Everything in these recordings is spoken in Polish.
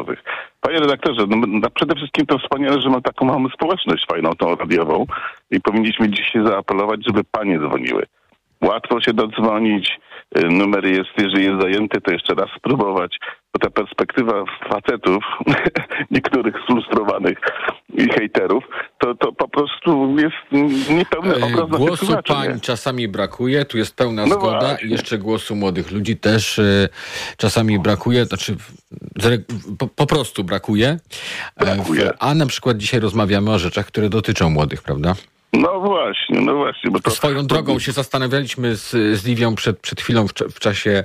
radiowych. Panie redaktorze, przede wszystkim to wspaniale, że mam taką małą społeczność fajną, tą radiową i powinniśmy dzisiaj zaapelować, żeby panie dzwoniły. Łatwo się dodzwonić, numer jest, jeżeli jest zajęty, to jeszcze raz spróbować, bo ta perspektywa facetów, niektórych sfrustrowanych i hejterów, to po prostu jest niepełny obraz naszych Głosu słuchaczy. pań czasami brakuje, tu jest pełna zgoda. właśnie. I jeszcze głosu młodych ludzi też czasami brakuje, znaczy po prostu brakuje. A na przykład dzisiaj rozmawiamy o rzeczach, które dotyczą młodych, prawda? No właśnie, bo to... Swoją drogą się zastanawialiśmy z Liwią przed chwilą w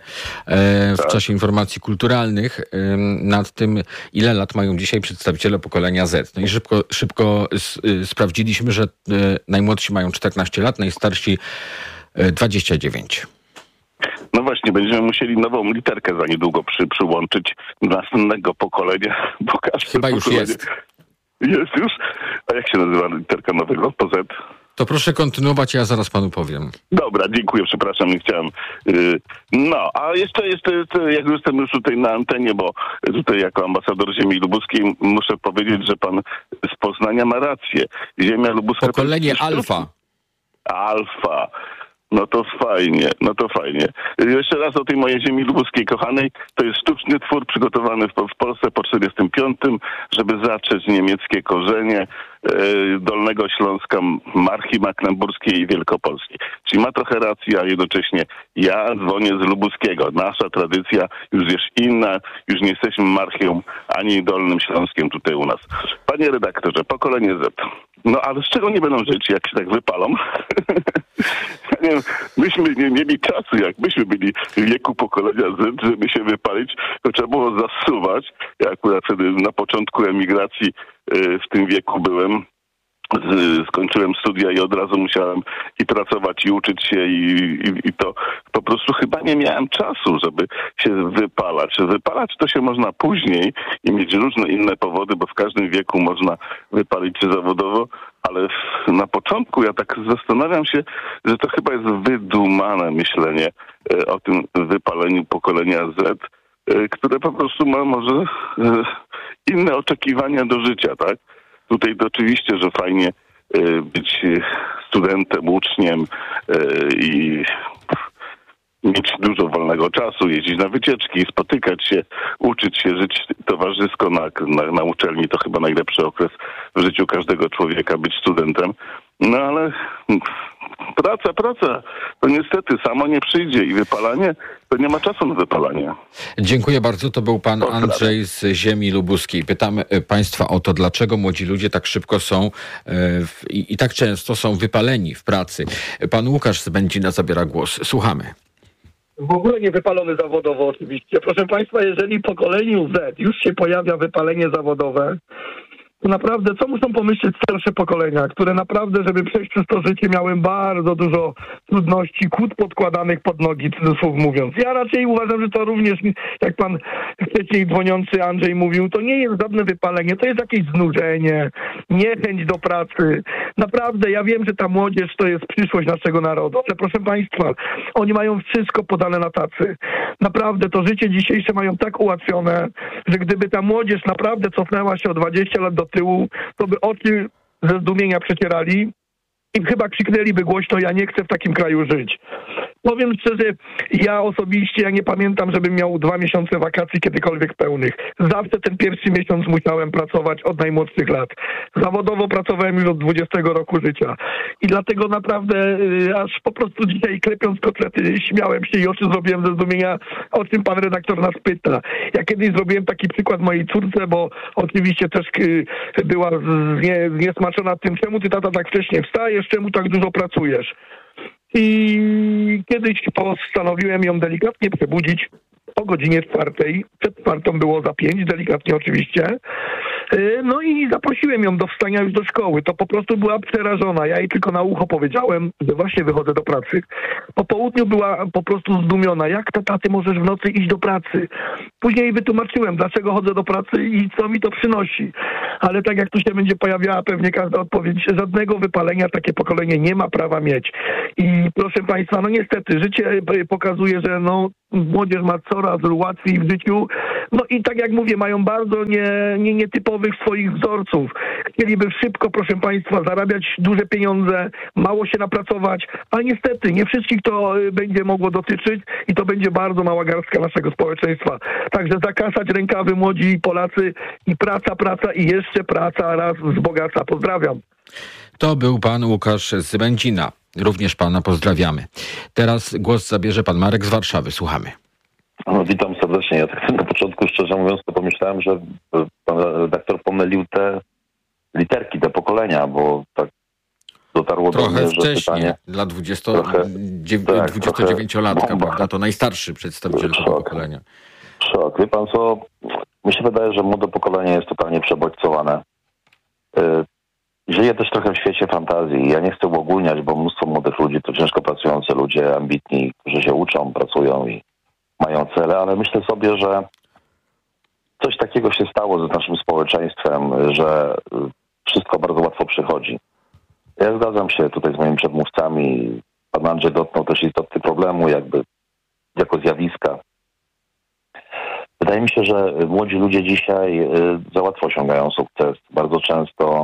czasie informacji kulturalnych nad tym, ile lat mają dzisiaj przedstawiciele pokolenia Z. No i szybko sprawdziliśmy, że najmłodsi mają 14 lat, najstarsi 29. No właśnie, będziemy musieli nową literkę za niedługo przyłączyć do następnego pokolenia, bo każde Chyba już pokolenie... jest. Jest już? A jak się nazywa literka nowego? Po Z? To proszę kontynuować, ja zaraz panu powiem. Dobra, dziękuję, przepraszam, nie chciałem. No, a jeszcze, jak jestem już tutaj na antenie, bo tutaj jako ambasador ziemi lubuskiej muszę powiedzieć, że pan z Poznania ma rację. Ziemia lubuska... Pokolenie Alfa. Alfa. No to fajnie. Jeszcze raz o tej mojej ziemi lubuskiej kochanej. To jest sztuczny twór przygotowany w Polsce po 1945, żeby zatrzeć niemieckie korzenie Dolnego Śląska, Marchi Mecklenburskiej i Wielkopolskiej. Czyli ma trochę racji, a jednocześnie ja dzwonię z lubuskiego. Nasza tradycja już jest inna, już nie jesteśmy Marchią ani Dolnym Śląskiem tutaj u nas. Panie redaktorze, pokolenie Z. No ale z czego nie będą żyć, jak się tak wypalą? Nie wiem, myśmy nie mieli czasu, jak myśmy byli w wieku pokolenia Z, żeby się wypalić, to trzeba było zasuwać. Ja akurat wtedy na początku emigracji w tym wieku byłem. Skończyłem studia i od razu musiałem i pracować, i uczyć się i to po prostu chyba nie miałem czasu, żeby się wypalać. Wypalać to się można później i mieć różne inne powody, bo w każdym wieku można wypalić się zawodowo, ale na początku ja tak zastanawiam się, że to chyba jest wydumane myślenie o tym wypaleniu pokolenia Z, które po prostu ma może inne oczekiwania do życia, tak? Tutaj to oczywiście, że fajnie być studentem, uczniem i mieć dużo wolnego czasu, jeździć na wycieczki, spotykać się, uczyć się, żyć towarzysko na uczelni. To chyba najlepszy okres w życiu każdego człowieka, być studentem. No ale praca, to niestety samo nie przyjdzie i wypalanie, to nie ma czasu na wypalanie. Dziękuję bardzo. To był pan Andrzej z ziemi lubuskiej. Pytamy państwa o to, dlaczego młodzi ludzie tak szybko są i tak często są wypaleni w pracy. Pan Łukasz z Będzina zabiera głos. Słuchamy. W ogóle nie wypalony zawodowo oczywiście. Proszę państwa, jeżeli w pokoleniu Z już się pojawia wypalenie zawodowe, to naprawdę co muszą pomyśleć starsze pokolenia, które naprawdę, żeby przejść przez to życie, miały bardzo dużo trudności, kłód podkładanych pod nogi, cudzysłów mówiąc. Ja raczej uważam, że to również, jak pan wcześniej dzwoniący Andrzej mówił, to nie jest żadne wypalenie, to jest jakieś znużenie, niechęć do pracy. Naprawdę, ja wiem, że ta młodzież to jest przyszłość naszego narodu, ale proszę państwa, oni mają wszystko podane na tacy. Naprawdę, to życie dzisiejsze mają tak ułatwione, że gdyby ta młodzież naprawdę cofnęła się o 20 lat do tyłu, to by oczy ze zdumienia przecierali i chyba krzyknęliby głośno: ja nie chcę w takim kraju żyć. Powiem szczerze, ja osobiście nie pamiętam, żebym miał 2 miesiące wakacji kiedykolwiek pełnych. Zawsze ten pierwszy miesiąc musiałem pracować od najmłodszych lat. Zawodowo pracowałem już od 20 roku życia. I dlatego naprawdę aż po prostu dzisiaj, klepiąc kotlety, śmiałem się i oczy zrobiłem ze zdumienia, o czym pan redaktor nas pyta. Ja kiedyś zrobiłem taki przykład mojej córce, bo oczywiście też była zniesmaczona tym, czemu ty, tata, tak wcześnie wstajesz, czemu tak dużo pracujesz. I kiedyś postanowiłem ją delikatnie przebudzić o godzinie 4. Przed 4 było za 5, delikatnie oczywiście. No i zaprosiłem ją do wstania już do szkoły. To po prostu była przerażona. Ja jej tylko na ucho powiedziałem, że właśnie wychodzę do pracy. Po południu była po prostu zdumiona. Jak to, taty, możesz w nocy iść do pracy? Później jej wytłumaczyłem, dlaczego chodzę do pracy i co mi to przynosi. Ale tak jak tu się będzie pojawiała pewnie każda odpowiedź, żadnego wypalenia takie pokolenie nie ma prawa mieć. I proszę państwa, no niestety, życie pokazuje, że no młodzież ma coraz łatwiej w życiu. No i tak jak mówię, mają bardzo nietypowych swoich wzorców. Chcieliby szybko, proszę państwa, zarabiać duże pieniądze, mało się napracować, a niestety nie wszystkich to będzie mogło dotyczyć i to będzie bardzo mała garstka naszego społeczeństwa. Także zakasać rękawy, młodzi Polacy, i praca i jeszcze praca raz wzbogaca. Pozdrawiam. To był pan Łukasz z Będzina. Również pana pozdrawiamy. Teraz głos zabierze pan Marek z Warszawy. Słuchamy. Witam serdecznie. Ja tak na początku, szczerze mówiąc, to pomyślałem, że pan redaktor pomylił te literki, te pokolenia, bo tak dotarło trochę do mnie, że wcześnie, pytanie... dla 29-latka, prawda? To najstarszy przedstawiciel tego pokolenia. Szok. Wie pan co? Mi się wydaje, że młode pokolenie jest totalnie przebodźcowane. Żyję też trochę w świecie fantazji. Ja nie chcę uogólniać, bo mnóstwo młodych ludzi to ciężko pracujący ludzie, ambitni, którzy się uczą, pracują i mają cele, ale myślę sobie, że coś takiego się stało z naszym społeczeństwem, że wszystko bardzo łatwo przychodzi. Ja zgadzam się tutaj z moimi przedmówcami. Pan Andrzej dotknął też istoty problemu, jakby jako zjawiska. Wydaje mi się, że młodzi ludzie dzisiaj za łatwo osiągają sukces. Bardzo często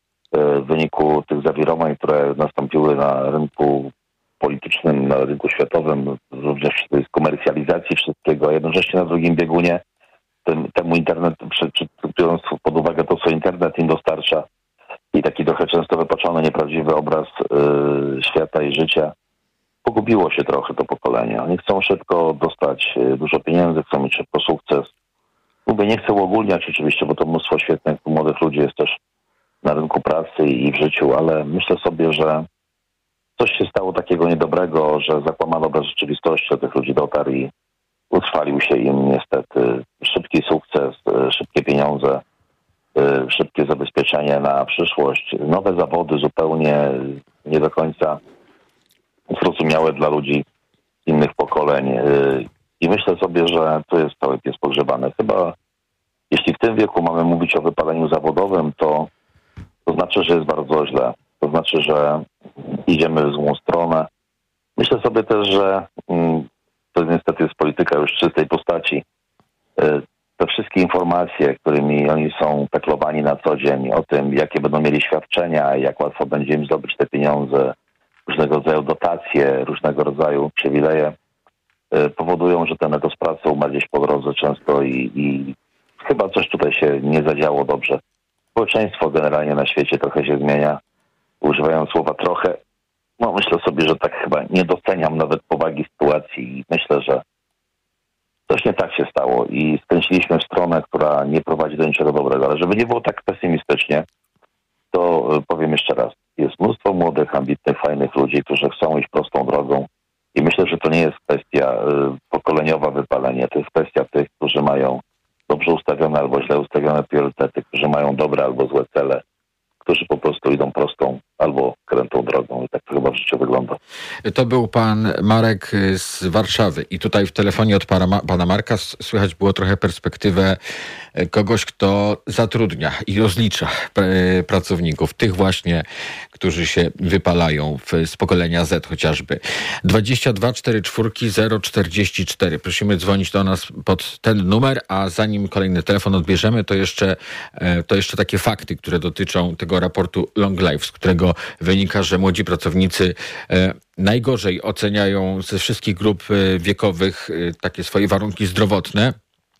w wyniku tych zawirowań, które nastąpiły na rynku politycznym, na rynku światowym, również z komercjalizacji wszystkiego, a jednocześnie na drugim biegunie temu internet, biorąc pod uwagę to, co internet im dostarcza i taki trochę często wypaczony, nieprawdziwy obraz świata i życia, pogubiło się trochę to pokolenie. Oni chcą szybko dostać dużo pieniędzy, chcą mieć szybko sukces. Nie chcę uogólniać oczywiście, bo to mnóstwo świetnych młodych ludzi jest też na rynku pracy i w życiu, ale myślę sobie, że coś się stało takiego niedobrego, że zakłamano obraz rzeczywistości, do tych ludzi dotarł i utrwalił się im niestety szybki sukces, szybkie pieniądze, szybkie zabezpieczenie na przyszłość, nowe zawody zupełnie nie do końca zrozumiałe dla ludzi innych pokoleń. I myślę sobie, że to jest cały pies pogrzebany. Chyba jeśli w tym wieku mamy mówić o wypaleniu zawodowym, to znaczy, że jest bardzo źle. To znaczy, że idziemy w złą stronę. Myślę sobie też, że to niestety jest polityka już w czystej postaci. Te wszystkie informacje, którymi oni są peklowani na co dzień, o tym, jakie będą mieli świadczenia, jak łatwo będzie im zdobyć te pieniądze, różnego rodzaju dotacje, różnego rodzaju przywileje, powodują, że ten etos pracy umarł gdzieś po drodze często i chyba coś tutaj się nie zadziało dobrze. Społeczeństwo generalnie na świecie trochę się zmienia. Używając słowa trochę, myślę sobie, że tak chyba nie doceniam nawet powagi sytuacji i myślę, że coś nie tak się stało i skręciliśmy w stronę, która nie prowadzi do niczego dobrego. Ale żeby nie było tak pesymistycznie, to powiem jeszcze raz. Jest mnóstwo młodych, ambitnych, fajnych ludzi, którzy chcą iść prostą drogą i myślę, że to nie jest kwestia pokoleniowa wypalenia, to jest kwestia tych, którzy mają dobrze ustawione albo źle ustawione priorytety, którzy mają dobre albo złe cele, którzy po prostu idą prostą albo krętą drogą. I tak to chyba w życiu wygląda. To był pan Marek z Warszawy. I tutaj w telefonie od pana Marka słychać było trochę perspektywę kogoś, kto zatrudnia i rozlicza pracowników. Tych właśnie, którzy się wypalają z pokolenia Z chociażby. 22 44 044. Prosimy dzwonić do nas pod ten numer, a zanim kolejny telefon odbierzemy, to jeszcze takie fakty, które dotyczą tego raportu Long Life, z którego wynika, że młodzi pracownicy najgorzej oceniają ze wszystkich grup wiekowych takie swoje warunki zdrowotne.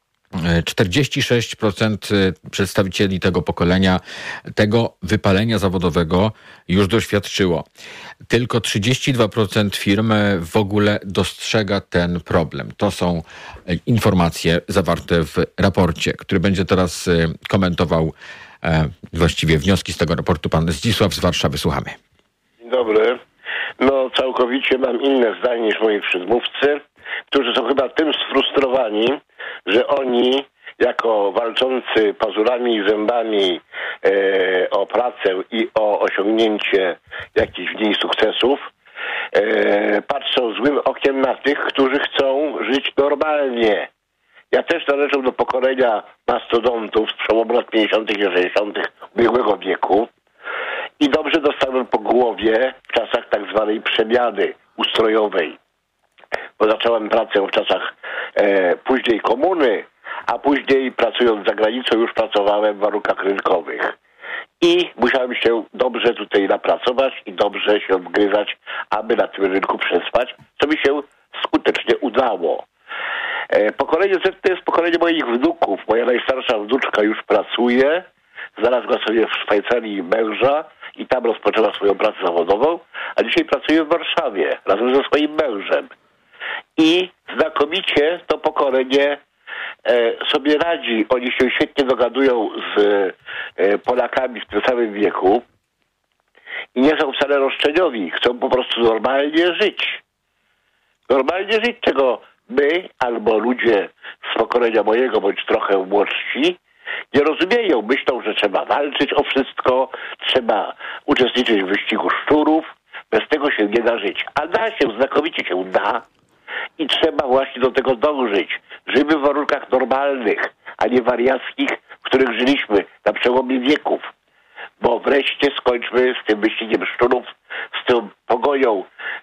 46% przedstawicieli tego pokolenia tego wypalenia zawodowego już doświadczyło. Tylko 32% firm w ogóle dostrzega ten problem. To są informacje zawarte w raporcie, który będzie teraz komentował właściwie wnioski z tego raportu pan Zdzisław z Warszawy. Słuchamy. Dzień dobry. Całkowicie mam inne zdanie niż moi przedmówcy, którzy są chyba tym sfrustrowani, że oni jako walczący pazurami i zębami o pracę i o osiągnięcie jakichś w niej sukcesów patrzą złym okiem na tych, którzy chcą żyć normalnie. Ja też należę do pokolenia mastodontów z przełomu lat 50. i 60. ubiegłego wieku i dobrze dostałem po głowie w czasach tak zwanej przemiany ustrojowej. bo zacząłem pracę w czasach później komuny, a później pracując za granicą już pracowałem w warunkach rynkowych. I musiałem się dobrze tutaj napracować i dobrze się wgryzać, aby na tym rynku przetrwać, co mi się skutecznie udało. Pokolenie Z to jest pokolenie moich wnuków. Moja najstarsza wnuczka już pracuje, znalazła sobie w Szwajcarii męża i tam rozpoczęła swoją pracę zawodową, a dzisiaj pracuje w Warszawie razem ze swoim mężem. I znakomicie to pokolenie sobie radzi. Oni się świetnie dogadują z Polakami w tym samym wieku i nie są wcale roszczeniowi. Chcą po prostu normalnie żyć. Normalnie żyć, czego my albo ludzie z pokolenia mojego, bądź trochę młodsi, nie rozumieją. Myślą, że trzeba walczyć o wszystko, trzeba uczestniczyć w wyścigu szczurów. Bez tego się nie da żyć. A da się, znakomicie się da. I trzeba właśnie do tego dążyć. Żyjmy w warunkach normalnych, a nie wariackich, w których żyliśmy na przełomie wieków. Bo wreszcie skończmy z tym wyścigiem szczurów, z tą pogonią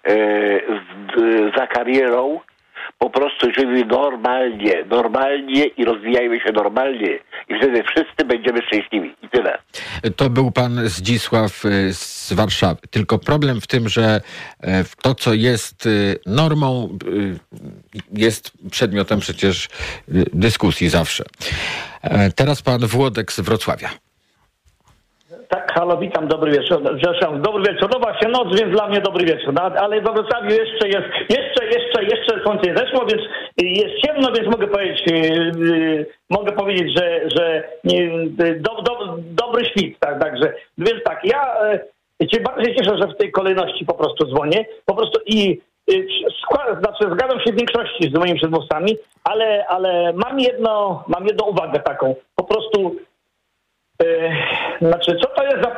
za karierą. Po prostu żyjmy normalnie i rozwijajmy się normalnie. I wtedy wszyscy będziemy szczęśliwi. I tyle. To był pan Zdzisław z Warszawy. Tylko problem w tym, że to, co jest normą, jest przedmiotem przecież dyskusji zawsze. Teraz pan Włodek z Wrocławia. Tak, halo, witam, dobry wieczór. Przepraszam, dobry wieczór. No właśnie noc, więc dla mnie dobry wieczór. No, ale we Wrocławiu jeszcze słońce nie zeszło, więc jest ciemno, więc mogę powiedzieć, że dobry świt, tak, także. Więc tak, ja się bardzo cieszę, że w tej kolejności po prostu dzwonię. Po prostu zgadzam się w większości z moimi przedmówcami, ale mam jedną uwagę taką. Po prostu co to jest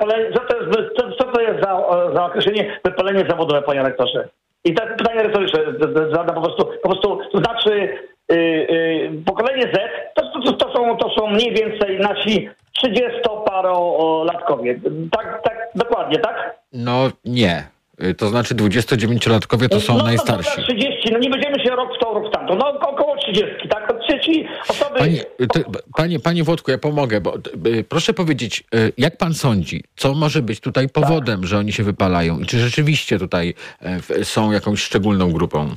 za określenie wypalenie zawodowe, panie rektorze? I to pytanie retoryczne zadam po prostu, to znaczy pokolenie Z to są mniej więcej nasi 30-parolatkowie. Tak, dokładnie, tak? No nie. To znaczy 29-latkowie to są najstarsi. No 30, no nie będziemy się rok w to, rok w tamto. No około 30, tak? Ci osoby... Panie Włodku, ja pomogę, bo proszę powiedzieć, jak pan sądzi, co może być tutaj powodem, że oni się wypalają? I czy rzeczywiście tutaj są jakąś szczególną grupą?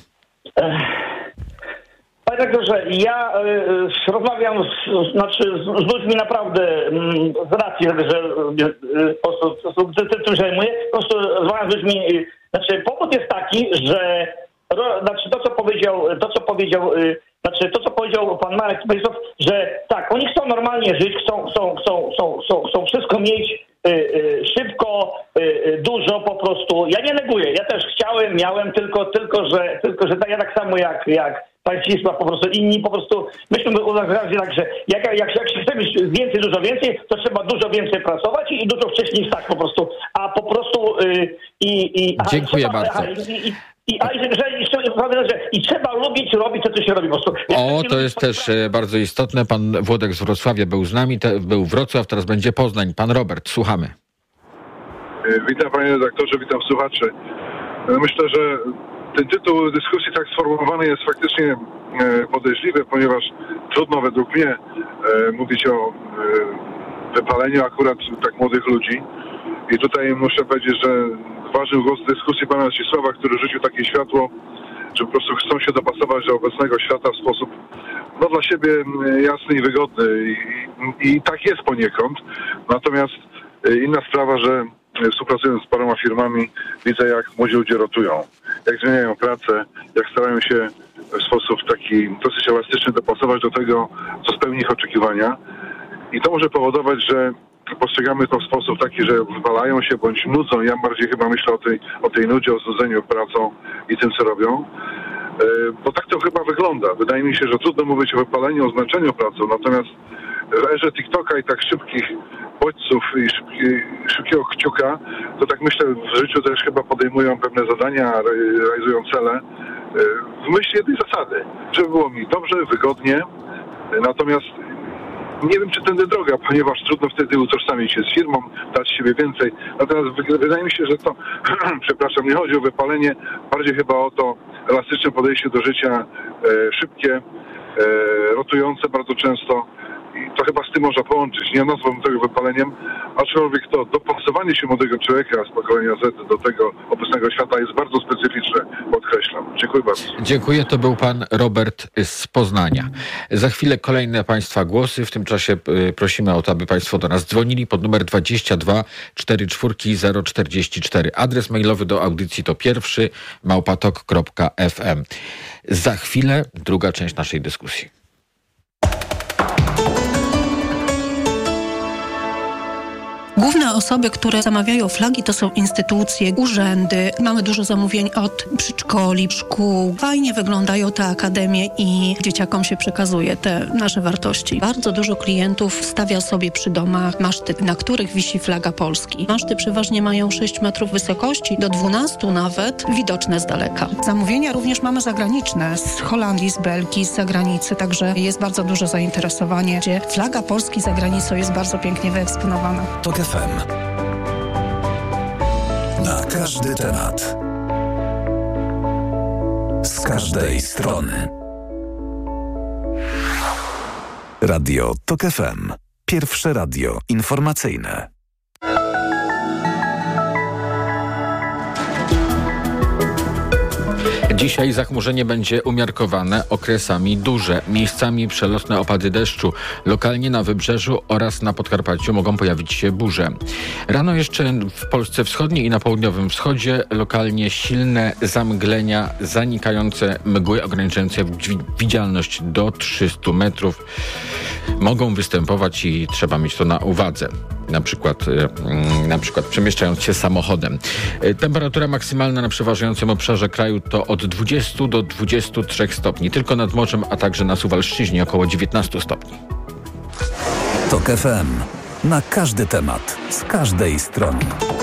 Panie rektorze, ja rozmawiam z ludźmi naprawdę z racji, że po prostu tym zajmuję. Po prostu rozmawiam z ludźmi. Powód jest taki, że to, co powiedział pan Marek, że tak, oni chcą normalnie żyć, chcą wszystko mieć szybko, dużo po prostu. Ja nie neguję, ja też miałem, tylko że ja tak samo jak pan Zdzisław, po prostu inni po prostu, myśmy uważali tak, że jak się chce mieć dużo więcej, to trzeba dużo więcej pracować i dużo wcześniej wstać po prostu, a po prostu Dziękuję bardzo. I trzeba lubić robić to, co się robi po prostu. To jest też bardzo istotne. Pan Włodek z Wrocławia był z nami, był Wrocław, teraz będzie Poznań. Pan Robert, słuchamy. Witam panie redaktorze, witam słuchaczy. Myślę, że ten tytuł dyskusji tak sformułowany jest faktycznie podejrzliwy, ponieważ trudno według mnie mówić o wypaleniu akurat tak młodych ludzi. I tutaj muszę powiedzieć, że ważny głos dyskusji pana Zdzisława, który rzucił takie światło, że po prostu chcą się dopasować do obecnego świata w sposób dla siebie jasny i wygodny. I tak jest poniekąd. Natomiast inna sprawa, że współpracując z paroma firmami, widzę, jak młodzi ludzie rotują, jak zmieniają pracę, jak starają się w sposób taki dosyć elastyczny dopasować do tego, co spełni ich oczekiwania. I to może powodować, że postrzegamy to w sposób taki, że wypalają się bądź nudzą. Ja bardziej chyba myślę o tej nudzie, o znudzeniu pracą i tym, co robią. Bo tak to chyba wygląda. Wydaje mi się, że trudno mówić o wypaleniu, o zmęczeniu pracą. Natomiast w erze TikToka i tak szybkich bodźców i szybkiego kciuka, to tak myślę, w życiu też chyba podejmują pewne zadania, realizują cele w myśl jednej zasady, żeby było mi dobrze, wygodnie. Natomiast nie wiem, czy tędy droga, ponieważ trudno wtedy utożsamić się z firmą, dać siebie więcej. Natomiast wydaje mi się, że to, przepraszam, nie chodzi o wypalenie, bardziej chyba o to elastyczne podejście do życia, szybkie, rotujące bardzo często. I to chyba z tym można połączyć. Nie nazwałbym tego wypaleniem, aczkolwiek to dopasowanie się młodego człowieka z pokolenia Z do tego obecnego świata jest bardzo specyficzne, podkreślam. Dziękuję bardzo. Dziękuję. To był pan Robert z Poznania. Za chwilę kolejne państwa głosy. W tym czasie prosimy o to, aby państwo do nas dzwonili pod numer 22 44 044. Adres mailowy do audycji to pierwszy@tok.fm. Za chwilę druga część naszej dyskusji. Główne osoby, które zamawiają flagi, to są instytucje, urzędy. Mamy dużo zamówień od przedszkoli, szkół. Fajnie wyglądają te akademie i dzieciakom się przekazuje te nasze wartości. Bardzo dużo klientów stawia sobie przy domach maszty, na których wisi flaga Polski. Maszty przeważnie mają 6 metrów wysokości, do 12 nawet, widoczne z daleka. Zamówienia również mamy zagraniczne, z Holandii, z Belgii, z zagranicy, także jest bardzo duże zainteresowanie, gdzie flaga Polski za granicą jest bardzo pięknie wyeksponowana. TOK FM. Na każdy temat. Z każdej strony. Radio TOK FM. Pierwsze radio informacyjne. Dzisiaj zachmurzenie będzie umiarkowane, okresami duże. Miejscami przelotne opady deszczu. Lokalnie na Wybrzeżu oraz na Podkarpaciu mogą pojawić się burze. Rano jeszcze w Polsce Wschodniej i na południowym wschodzie lokalnie silne zamglenia, zanikające mgły ograniczające widzialność do 300 metrów. Mogą występować i trzeba mieć to na uwadze. Na przykład przemieszczając się samochodem. Temperatura maksymalna na przeważającym obszarze kraju to od 20 do 23 stopni. Tylko nad morzem, a także na Suwalszczyźnie około 19 stopni. TOK FM. Na każdy temat. Z każdej strony.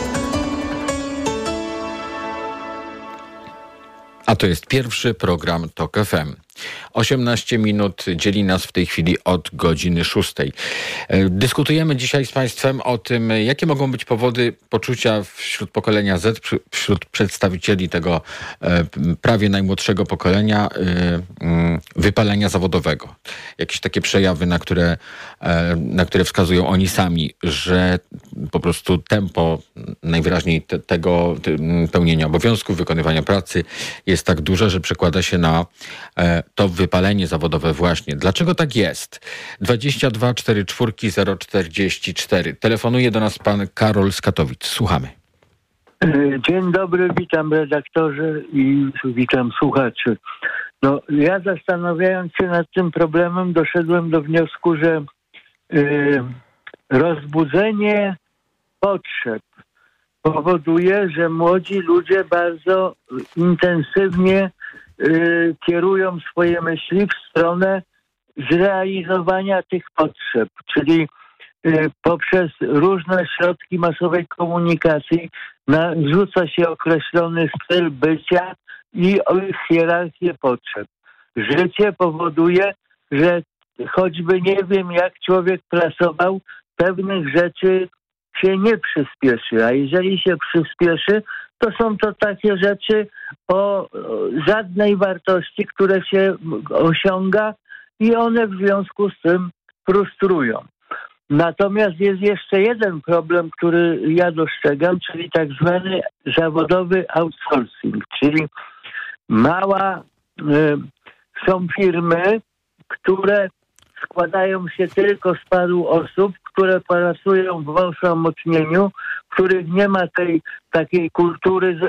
A to jest pierwszy program TOK FM. 18 minut dzieli nas w tej chwili od godziny 6. Dyskutujemy dzisiaj z państwem o tym, jakie mogą być powody poczucia wśród pokolenia Z, wśród przedstawicieli tego prawie najmłodszego pokolenia, wypalenia zawodowego. Jakieś takie przejawy, na które wskazują oni sami, że po prostu tempo najwyraźniej tego pełnienia obowiązków, wykonywania pracy jest tak duże, że przekłada się na to wypalenie zawodowe właśnie. Dlaczego tak jest? 22 44 044. Telefonuje do nas pan Karol z Katowic. Słuchamy. Dzień dobry, witam redaktorze i witam słuchaczy. No, ja zastanawiając się nad tym problemem doszedłem do wniosku, że rozbudzenie potrzeb powoduje, że młodzi ludzie bardzo intensywnie kierują swoje myśli w stronę zrealizowania tych potrzeb, czyli poprzez różne środki masowej komunikacji narzuca się określony styl bycia i hierarchię potrzeb. Życie powoduje, że choćby nie wiem, jak człowiek pracował, pewnych rzeczy się nie przyspieszy, a jeżeli się przyspieszy, to są to takie rzeczy o żadnej wartości, które się osiąga i one w związku z tym frustrują. Natomiast jest jeszcze jeden problem, który ja dostrzegam, czyli tak zwany zawodowy outsourcing, czyli są firmy, które składają się tylko z paru osób, które pracują w osamotnieniu, w których nie ma tej takiej kultury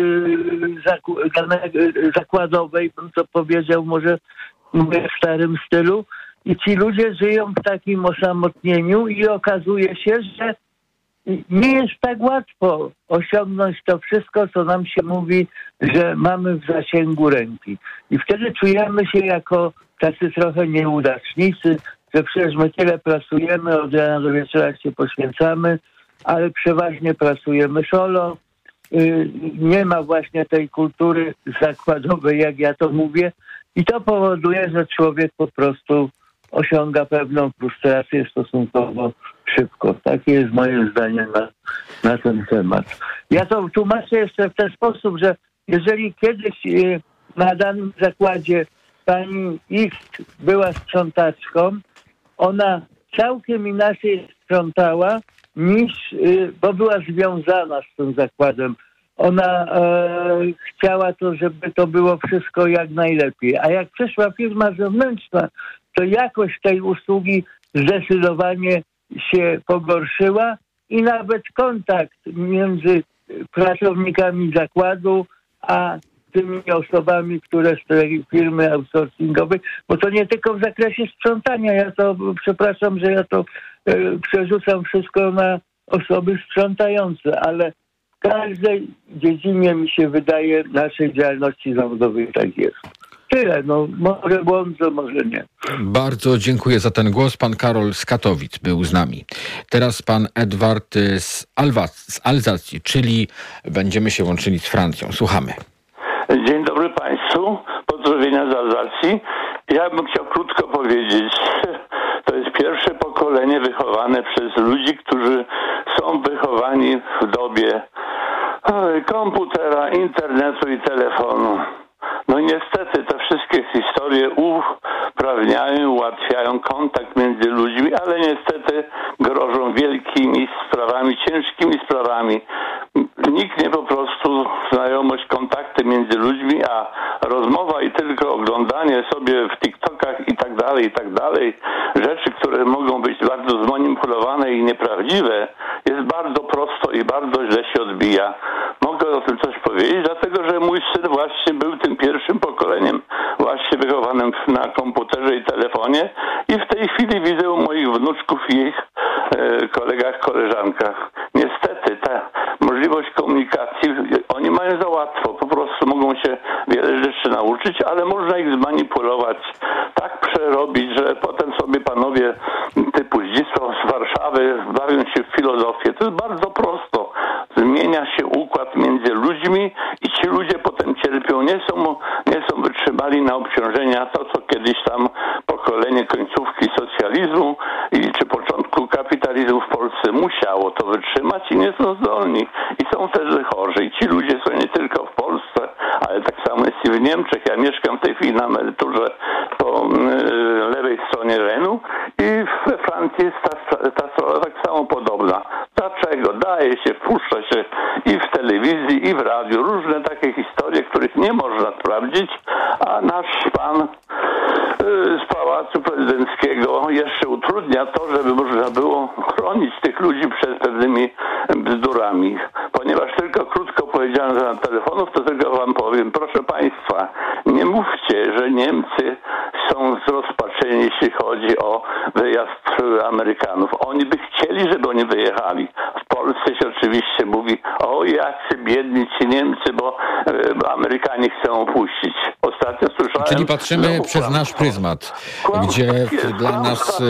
zakładowej, bym to powiedział, może w starym stylu. I ci ludzie żyją w takim osamotnieniu i okazuje się, że nie jest tak łatwo osiągnąć to wszystko, co nam się mówi, że mamy w zasięgu ręki. I wtedy czujemy się jako tacy trochę nieudacznicy, że przecież my tyle pracujemy, od rana do wieczora się poświęcamy, ale przeważnie pracujemy solo. Nie ma właśnie tej kultury zakładowej, jak ja to mówię. I to powoduje, że człowiek po prostu osiąga pewną frustrację stosunkowo szybko. Takie jest moje zdanie na ten temat. Ja to tłumaczę jeszcze w ten sposób, że jeżeli kiedyś na danym zakładzie pani X była sprzątaczką, ona całkiem inaczej sprzątała niż, bo była związana z tym zakładem. Ona chciała to, żeby to było wszystko jak najlepiej. A jak przyszła firma zewnętrzna, to jakość tej usługi zdecydowanie się pogorszyła i nawet kontakt między pracownikami zakładu a tymi osobami, które z tej firmy outsourcingowej, bo to nie tylko w zakresie sprzątania. Ja to, przepraszam, że ja to przerzucam wszystko na osoby sprzątające, ale w każdej dziedzinie, mi się wydaje, naszej działalności zawodowej tak jest. Tyle, może błądzę, może nie. Bardzo dziękuję za ten głos. Pan Karol z Katowic był z nami. Teraz pan Edward z Alzacji, czyli będziemy się łączyli z Francją. Słuchamy. Dzień dobry Państwu. Pozdrowienia z Alzacji. Ja bym chciał krótko powiedzieć, to jest pierwsze pokolenie wychowane przez ludzi, którzy są wychowani w dobie komputera, internetu i telefonu. No i niestety te wszystkie historie uprawniają, ułatwiają kontakt między ludźmi, ale niestety grożą wielkimi sprawami, ciężkimi sprawami. Niknie po prostu znajomość, kontakty między ludźmi, a rozmowa i tylko oglądanie sobie w TikTokach i tak dalej, rzeczy, które mogą być bardzo zmanipulowane i nieprawdziwe, jest bardzo prosto i bardzo źle się odbija. Mogę o tym coś powiedzieć, dlatego że mój syn właśnie był tym pierwszym pokoleniem właśnie wychowanym na komputerze i telefonie i w tej chwili widzę u moich wnuczków i ich kolegach, koleżankach. Niestety ta możliwość komunikacji, oni mają za łatwo, po prostu mogą się wiele rzeczy nauczyć, ale można ich zmanipulować, tak przerobić, że potem sobie panowie typu Zdzisław z Warszawy bawią się w filozofię. To jest bardzo prosto. Zmienia się układ między ludźmi i ci ludzie potem cierpią. Nie są wytrzymali na obciążenia to, co kiedyś tam pokolenie końcówki socjalizmu czy początku kapitalizmu w Polsce musiało to wytrzymać i nie są zdolni. I są też chorzy. I ci ludzie są nie tylko w Polsce, ale tak samo jest i w Niemczech. Ja mieszkam w tej chwili na emeryturze po lewej stronie Renu i we Francji jest ta strona tak samo podobna. Dlaczego? Daje się, wpuszcza się i w telewizji, i w radiu różne takie historie, których nie można sprawdzić, a nasz pan z Pałacu Prezydenckiego jeszcze utrudnia to, żeby można było chronić tych ludzi przed pewnymi bzdurami. Ponieważ tylko krótko powiedziałem na telefonów, to tylko wam powiem, proszę państwa, nie mówcie, że Niemcy są zrozpaczeni, jeśli chodzi o wyjazd Amerykanów. Oni by chcieli, żeby oni wyjechali. W Polsce się oczywiście mówi, o jacy biedni ci Niemcy, bo Amerykanie chcą opuścić. Ostatnio słyszałem... Czyli patrzymy przez nasz pryzmat, gdzie dla nas...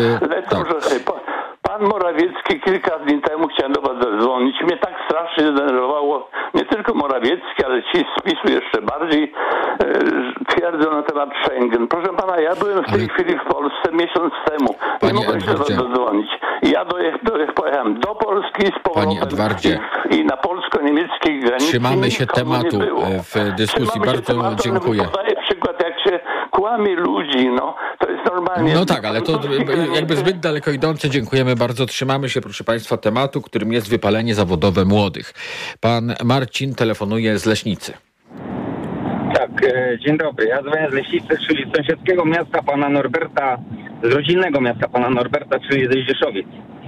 Pan Morawiecki kilka dni temu chciałem do was zadzwonić. Mnie tak strasznie zdenerwowało, nie tylko Morawiecki, ale ci z PiS-u jeszcze bardziej twierdzą na temat Schengen. Proszę pana, ja byłem w tej chwili w Polsce miesiąc temu. Nie mogłem się do was zadzwonić. Ja pojechałem do Polski z powrotem i na polsko-niemieckiej granicy. Trzymamy się tematu w dyskusji. Bardzo dziękuję. Podaję przykład, jak się kłamie ludzi, to jest normalnie... No tak, ale to jakby zbyt daleko idące. Dziękujemy bardzo. Trzymamy się, proszę państwa, tematu, którym jest wypalenie zawodowe młodych. Pan Marcin telefonuje z Leśnicy. Tak, dzień dobry. Ja dzwonię z Leśnicy, czyli z sąsiedzkiego miasta pana Norberta, z rodzinnego miasta pana Norberta, czyli z Zdzieszowic.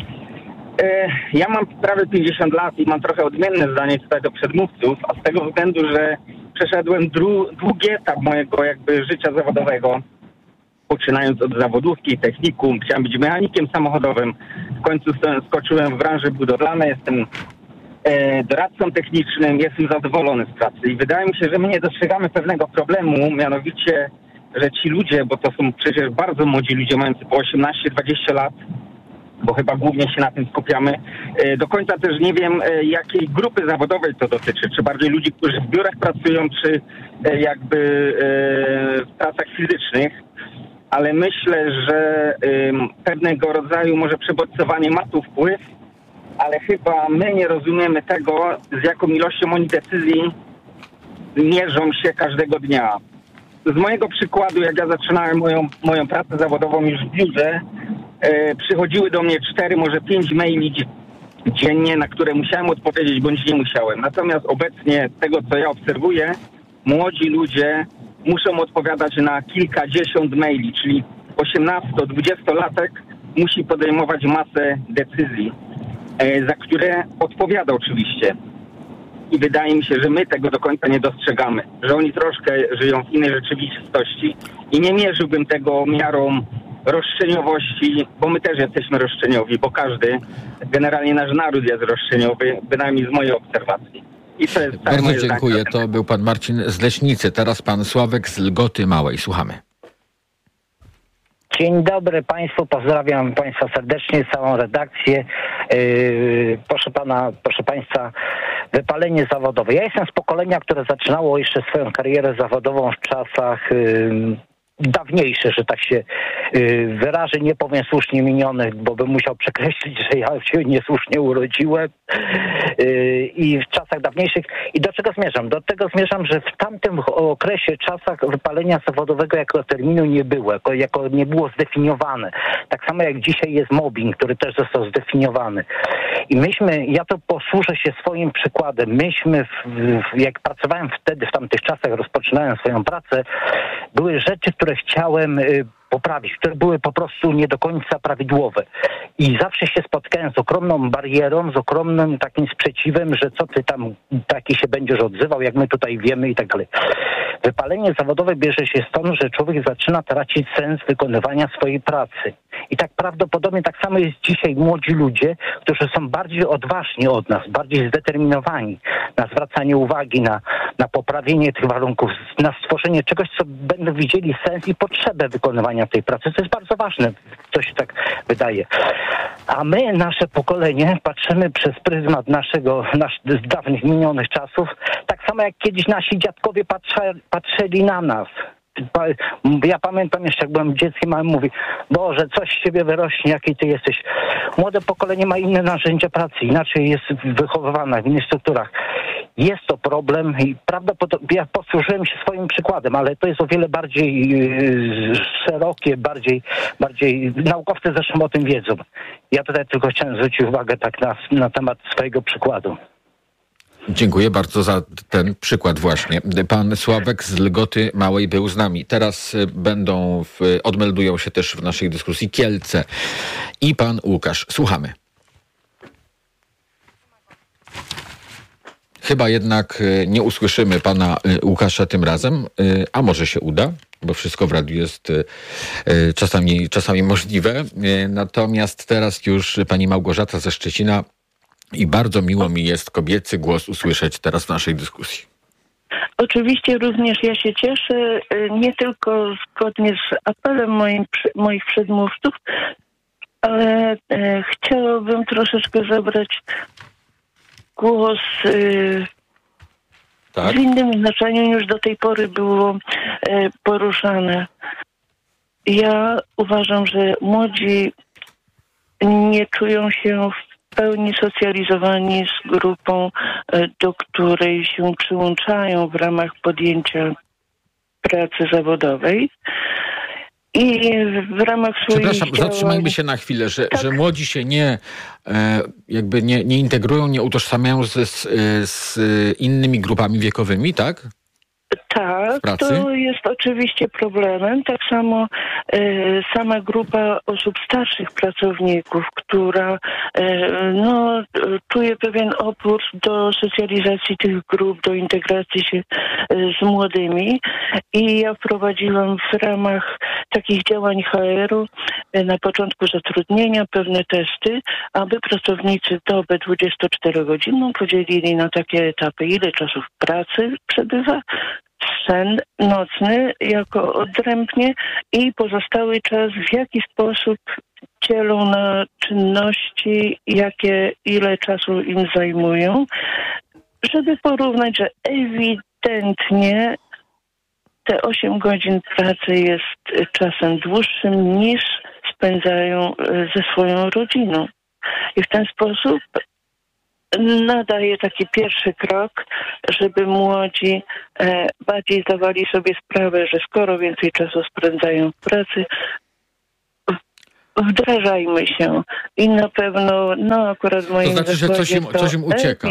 Ja mam prawie 50 lat i mam trochę odmienne zdanie tutaj do przedmówców, a z tego względu, że przeszedłem długi etap mojego jakby życia zawodowego, poczynając od zawodówki, technikum, chciałem być mechanikiem samochodowym, w końcu skoczyłem w branży budowlanej, jestem doradcą technicznym, jestem zadowolony z pracy i wydaje mi się, że my nie dostrzegamy pewnego problemu, mianowicie, że ci ludzie, bo to są przecież bardzo młodzi ludzie mający po 18-20 lat, bo chyba głównie się na tym skupiamy. Do końca też nie wiem, jakiej grupy zawodowej to dotyczy. Czy bardziej ludzi, którzy w biurach pracują, czy jakby w pracach fizycznych. ale myślę, że pewnego rodzaju może przebodźcowanie ma tu wpływ, ale chyba my nie rozumiemy tego, z jaką ilością oni decyzji mierzą się każdego dnia. Z mojego przykładu, jak ja zaczynałem moją pracę zawodową już w biurze, przychodziły do mnie 4, może 5 maili dziennie, na które musiałem odpowiedzieć, bądź nie musiałem. Natomiast obecnie, z tego co ja obserwuję, młodzi ludzie muszą odpowiadać na kilkadziesiąt maili, czyli 18-20-latek musi podejmować masę decyzji, za które odpowiada oczywiście. I wydaje mi się, że my tego do końca nie dostrzegamy, że oni troszkę żyją w innej rzeczywistości i nie mierzyłbym tego miarą roszczeniowości, bo my też jesteśmy roszczeniowi, bo każdy, generalnie nasz naród jest roszczeniowy, bynajmniej z mojej obserwacji. I to jest bardzo dziękuję. Zdanie. To był pan Marcin z Leśnicy. Teraz pan Sławek z Lgoty Małej. Słuchamy. Dzień dobry Państwu, pozdrawiam Państwa serdecznie, całą redakcję. Proszę Państwa, wypalenie zawodowe. Ja jestem z pokolenia, które zaczynało jeszcze swoją karierę zawodową w czasach dawniejsze, że tak się wyrażę, nie powiem słusznie minionych, bo bym musiał przekreślić, że ja się niesłusznie urodziłem i w czasach dawniejszych. I do czego zmierzam? Do tego zmierzam, że w tamtym okresie, czasach wypalenia zawodowego jako terminu nie było, jako nie było zdefiniowane. Tak samo jak dzisiaj jest mobbing, który też został zdefiniowany. I ja to posłużę się swoim przykładem. Jak pracowałem wtedy, w tamtych czasach, rozpoczynałem swoją pracę, były rzeczy, które chciałem poprawić, które były po prostu nie do końca prawidłowe. I zawsze się spotkałem z ogromną barierą, z ogromnym takim sprzeciwem, że co ty tam taki się będziesz odzywał, jak my tutaj wiemy i tak dalej. Wypalenie zawodowe bierze się stąd, że człowiek zaczyna tracić sens wykonywania swojej pracy. I tak prawdopodobnie tak samo jest dzisiaj młodzi ludzie, którzy są bardziej odważni od nas, bardziej zdeterminowani na zwracanie uwagi, na poprawienie tych warunków, na stworzenie czegoś, co będą widzieli sens i potrzebę wykonywania tej pracy. To jest bardzo ważne, to się tak wydaje. A my, nasze pokolenie, patrzymy przez pryzmat z dawnych, minionych czasów, tak samo jak kiedyś nasi dziadkowie patrzyli na nas. Ja pamiętam jeszcze, jak byłem dzieckiem, a mówi, Boże, coś z ciebie wyrośnie, jaki ty jesteś. Młode pokolenie ma inne narzędzia pracy, inaczej jest wychowywane w innych strukturach. Jest to problem i prawdopodobnie ja posłużyłem się swoim przykładem, ale to jest o wiele bardziej szerokie, bardziej naukowcy zresztą o tym wiedzą. Ja tutaj tylko chciałem zwrócić uwagę tak na temat swojego przykładu. Dziękuję bardzo za ten przykład właśnie. Pan Sławek z Lgoty Małej był z nami. Teraz odmeldują się też w naszej dyskusji Kielce i pan Łukasz. Słuchamy. Chyba jednak nie usłyszymy pana Łukasza tym razem, a może się uda, bo wszystko w radiu jest czasami możliwe. Natomiast teraz już pani Małgorzata ze Szczecina i bardzo miło mi jest kobiecy głos usłyszeć teraz w naszej dyskusji. Oczywiście również ja się cieszę, nie tylko zgodnie z apelem moich przedmówców, ale chciałabym troszeczkę zabrać głos w innym znaczeniu niż do tej pory było poruszane. Ja uważam, że młodzi nie czują się w pełni socjalizowani z grupą, do której się przyłączają w ramach podjęcia pracy zawodowej. I w ramach swoich Przepraszam, zatrzymajmy się na chwilę, że młodzi się nie integrują, nie utożsamiają z innymi grupami wiekowymi, tak? Tak, to jest oczywiście problemem. Tak samo sama grupa osób starszych pracowników, która czuje pewien opór do socjalizacji tych grup, do integracji się z młodymi. I ja wprowadziłam w ramach takich działań HR-u na początku zatrudnienia pewne testy, aby pracownicy dobę 24-godzinną podzielili na takie etapy, ile czasu w pracy przebywa, sen nocny jako odrębnie i pozostały czas w jaki sposób dzielą na czynności, ile czasu im zajmują, żeby porównać, że ewidentnie te 8 godzin pracy jest czasem dłuższym niż spędzają ze swoją rodziną. I w ten sposób nadaje taki pierwszy krok, żeby młodzi bardziej zdawali sobie sprawę, że skoro więcej czasu spędzają w pracy, wdrażajmy się. I na pewno, akurat w moim to znaczy, że coś im ucieka.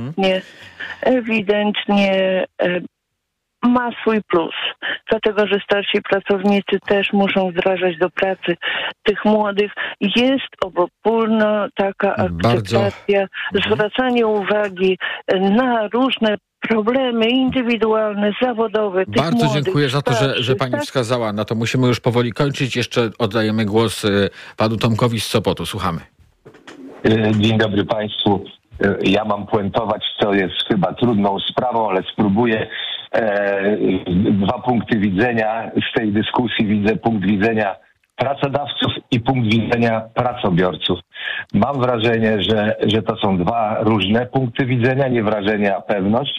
Ewidentnie ma swój plus. Dlatego, że starsi pracownicy też muszą wdrażać do pracy tych młodych. Jest obopólna taka akceptacja, zwracanie uwagi na różne problemy indywidualne, zawodowe. Tych Bardzo młodych, dziękuję za to, że pani wskazała na to. Musimy już powoli kończyć. Jeszcze oddajemy głos panu Tomkowi z Sopotu. Słuchamy. Dzień dobry państwu. Ja mam puentować, co jest chyba trudną sprawą, ale spróbuję. Dwa punkty widzenia z tej dyskusji. Widzę punkt widzenia pracodawców i punkt widzenia pracobiorców. Mam wrażenie, że to są dwa różne punkty widzenia, nie wrażenie, a pewność.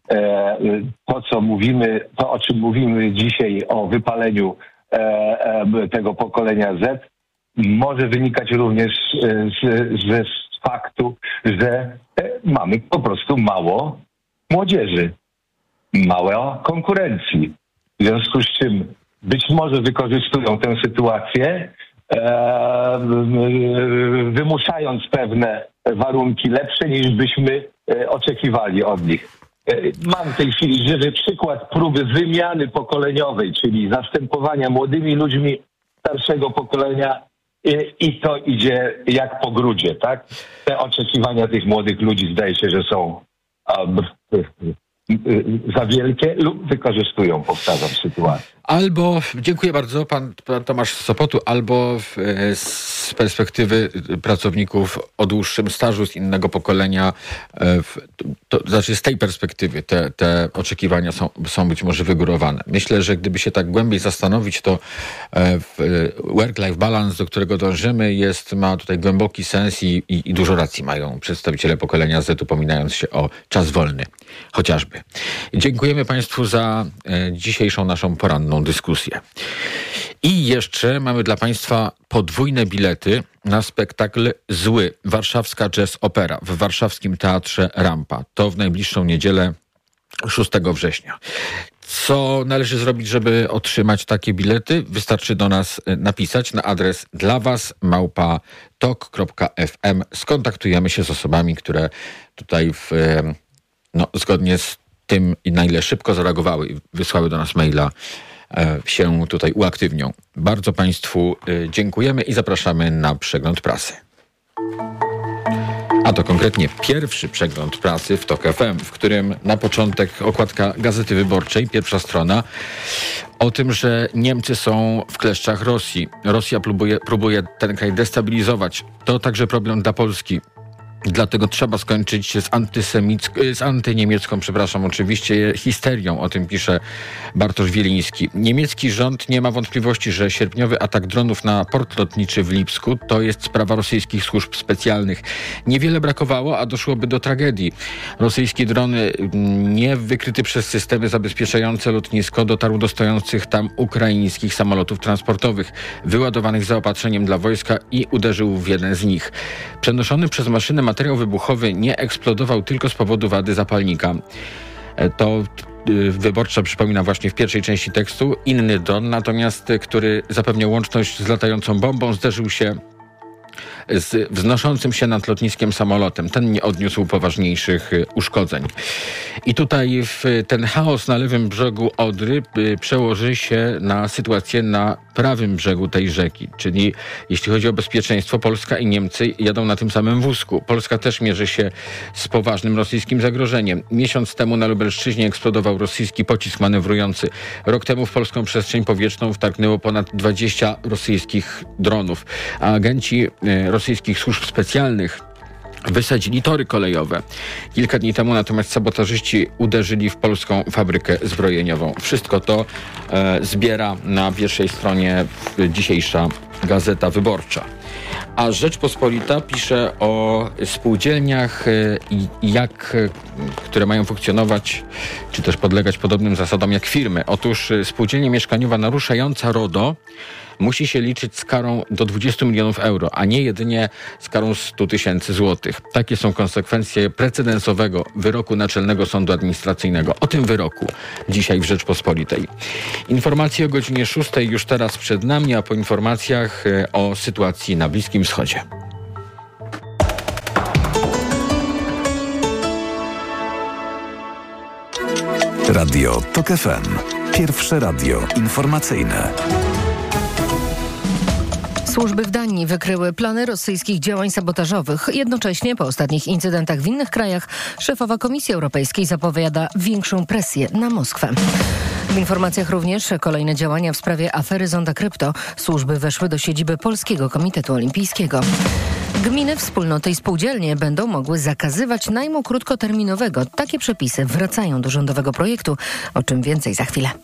To, o czym mówimy dzisiaj, o wypaleniu tego pokolenia Z, może wynikać również z faktu, że mamy po prostu mało młodzieży, mało konkurencji. W związku z czym być może wykorzystują tę sytuację, wymuszając pewne warunki lepsze niż byśmy oczekiwali od nich. Mam w tej chwili żywy przykład próby wymiany pokoleniowej, czyli zastępowania młodymi ludźmi starszego pokolenia i to idzie jak po grudzie, tak? Te oczekiwania tych młodych ludzi zdaje się, że są za wielkie lub wykorzystują, powtarzam, sytuację. Albo, dziękuję bardzo, pan Tomasz z Sopotu, albo z perspektywy pracowników o dłuższym stażu z innego pokolenia, to znaczy z tej perspektywy te oczekiwania są być może wygórowane. Myślę, że gdyby się tak głębiej zastanowić, to work-life balance, do którego dążymy, ma tutaj głęboki sens i dużo racji mają przedstawiciele pokolenia Z, upominając się o czas wolny, chociażby. Dziękujemy państwu za dzisiejszą naszą poranną dyskusję. I jeszcze mamy dla państwa podwójne bilety na spektakl Zły, warszawska jazz opera w warszawskim Teatrze Rampa. To w najbliższą niedzielę 6 września. Co należy zrobić, żeby otrzymać takie bilety? Wystarczy do nas napisać na adres dlawas@tok.fm. Skontaktujemy się z osobami, które tutaj zgodnie z tym, na ile szybko zareagowały i wysłały do nas maila, się tutaj uaktywnią. Bardzo państwu dziękujemy i zapraszamy na przegląd prasy. A to konkretnie pierwszy przegląd prasy w TOK FM, w którym na początek okładka Gazety Wyborczej, pierwsza strona, o tym, że Niemcy są w kleszczach Rosji. Rosja próbuje ten kraj destabilizować. To także problem dla Polski. Dlatego trzeba skończyć z antyniemiecką, oczywiście, histerią. O tym pisze Bartosz Wieliński. Niemiecki rząd nie ma wątpliwości, że sierpniowy atak dronów na port lotniczy w Lipsku to jest sprawa rosyjskich służb specjalnych. Niewiele brakowało, a doszłoby do tragedii. Rosyjskie drony, nie wykryty przez systemy zabezpieczające lotnisko, dotarł do stojących tam ukraińskich samolotów transportowych, wyładowanych zaopatrzeniem dla wojska i uderzył w jeden z nich. Przenoszony przez maszynę materiał wybuchowy nie eksplodował tylko z powodu wady zapalnika. To Wyborcza przypomina właśnie w pierwszej części tekstu. Inny dron, natomiast który zapewniał łączność z latającą bombą, zderzył się z wznoszącym się nad lotniskiem samolotem. Ten nie odniósł poważniejszych uszkodzeń. I tutaj ten chaos na lewym brzegu Odry przełoży się na sytuację na prawym brzegu tej rzeki. Czyli jeśli chodzi o bezpieczeństwo, Polska i Niemcy jadą na tym samym wózku. Polska też mierzy się z poważnym rosyjskim zagrożeniem. Miesiąc temu na Lubelszczyźnie eksplodował rosyjski pocisk manewrujący. Rok temu w polską przestrzeń powietrzną wtargnęło ponad 20 rosyjskich dronów. A agenci rosyjskich służb specjalnych wysadzili tory kolejowe. Kilka dni temu natomiast sabotażyści uderzyli w polską fabrykę zbrojeniową. Wszystko to zbiera na pierwszej stronie dzisiejsza Gazeta Wyborcza. A Rzeczpospolita pisze o spółdzielniach, które mają funkcjonować, czy też podlegać podobnym zasadom jak firmy. Otóż spółdzielnia mieszkaniowa naruszająca RODO musi się liczyć z karą do 20 milionów euro, a nie jedynie z karą 100 tysięcy złotych. Takie są konsekwencje precedensowego wyroku Naczelnego Sądu Administracyjnego. O tym wyroku dzisiaj w Rzeczpospolitej. Informacje o godzinie 6 już teraz przed nami, a po informacjach o sytuacji na Bliskim Wschodzie. Radio TOK FM. Pierwsze radio informacyjne. Służby w Danii wykryły plany rosyjskich działań sabotażowych. Jednocześnie po ostatnich incydentach w innych krajach szefowa Komisji Europejskiej zapowiada większą presję na Moskwę. W informacjach również kolejne działania w sprawie afery Zonda Krypto. Służby weszły do siedziby Polskiego Komitetu Olimpijskiego. Gminy, wspólnoty i spółdzielnie będą mogły zakazywać najmu krótkoterminowego. Takie przepisy wracają do rządowego projektu, o czym więcej za chwilę.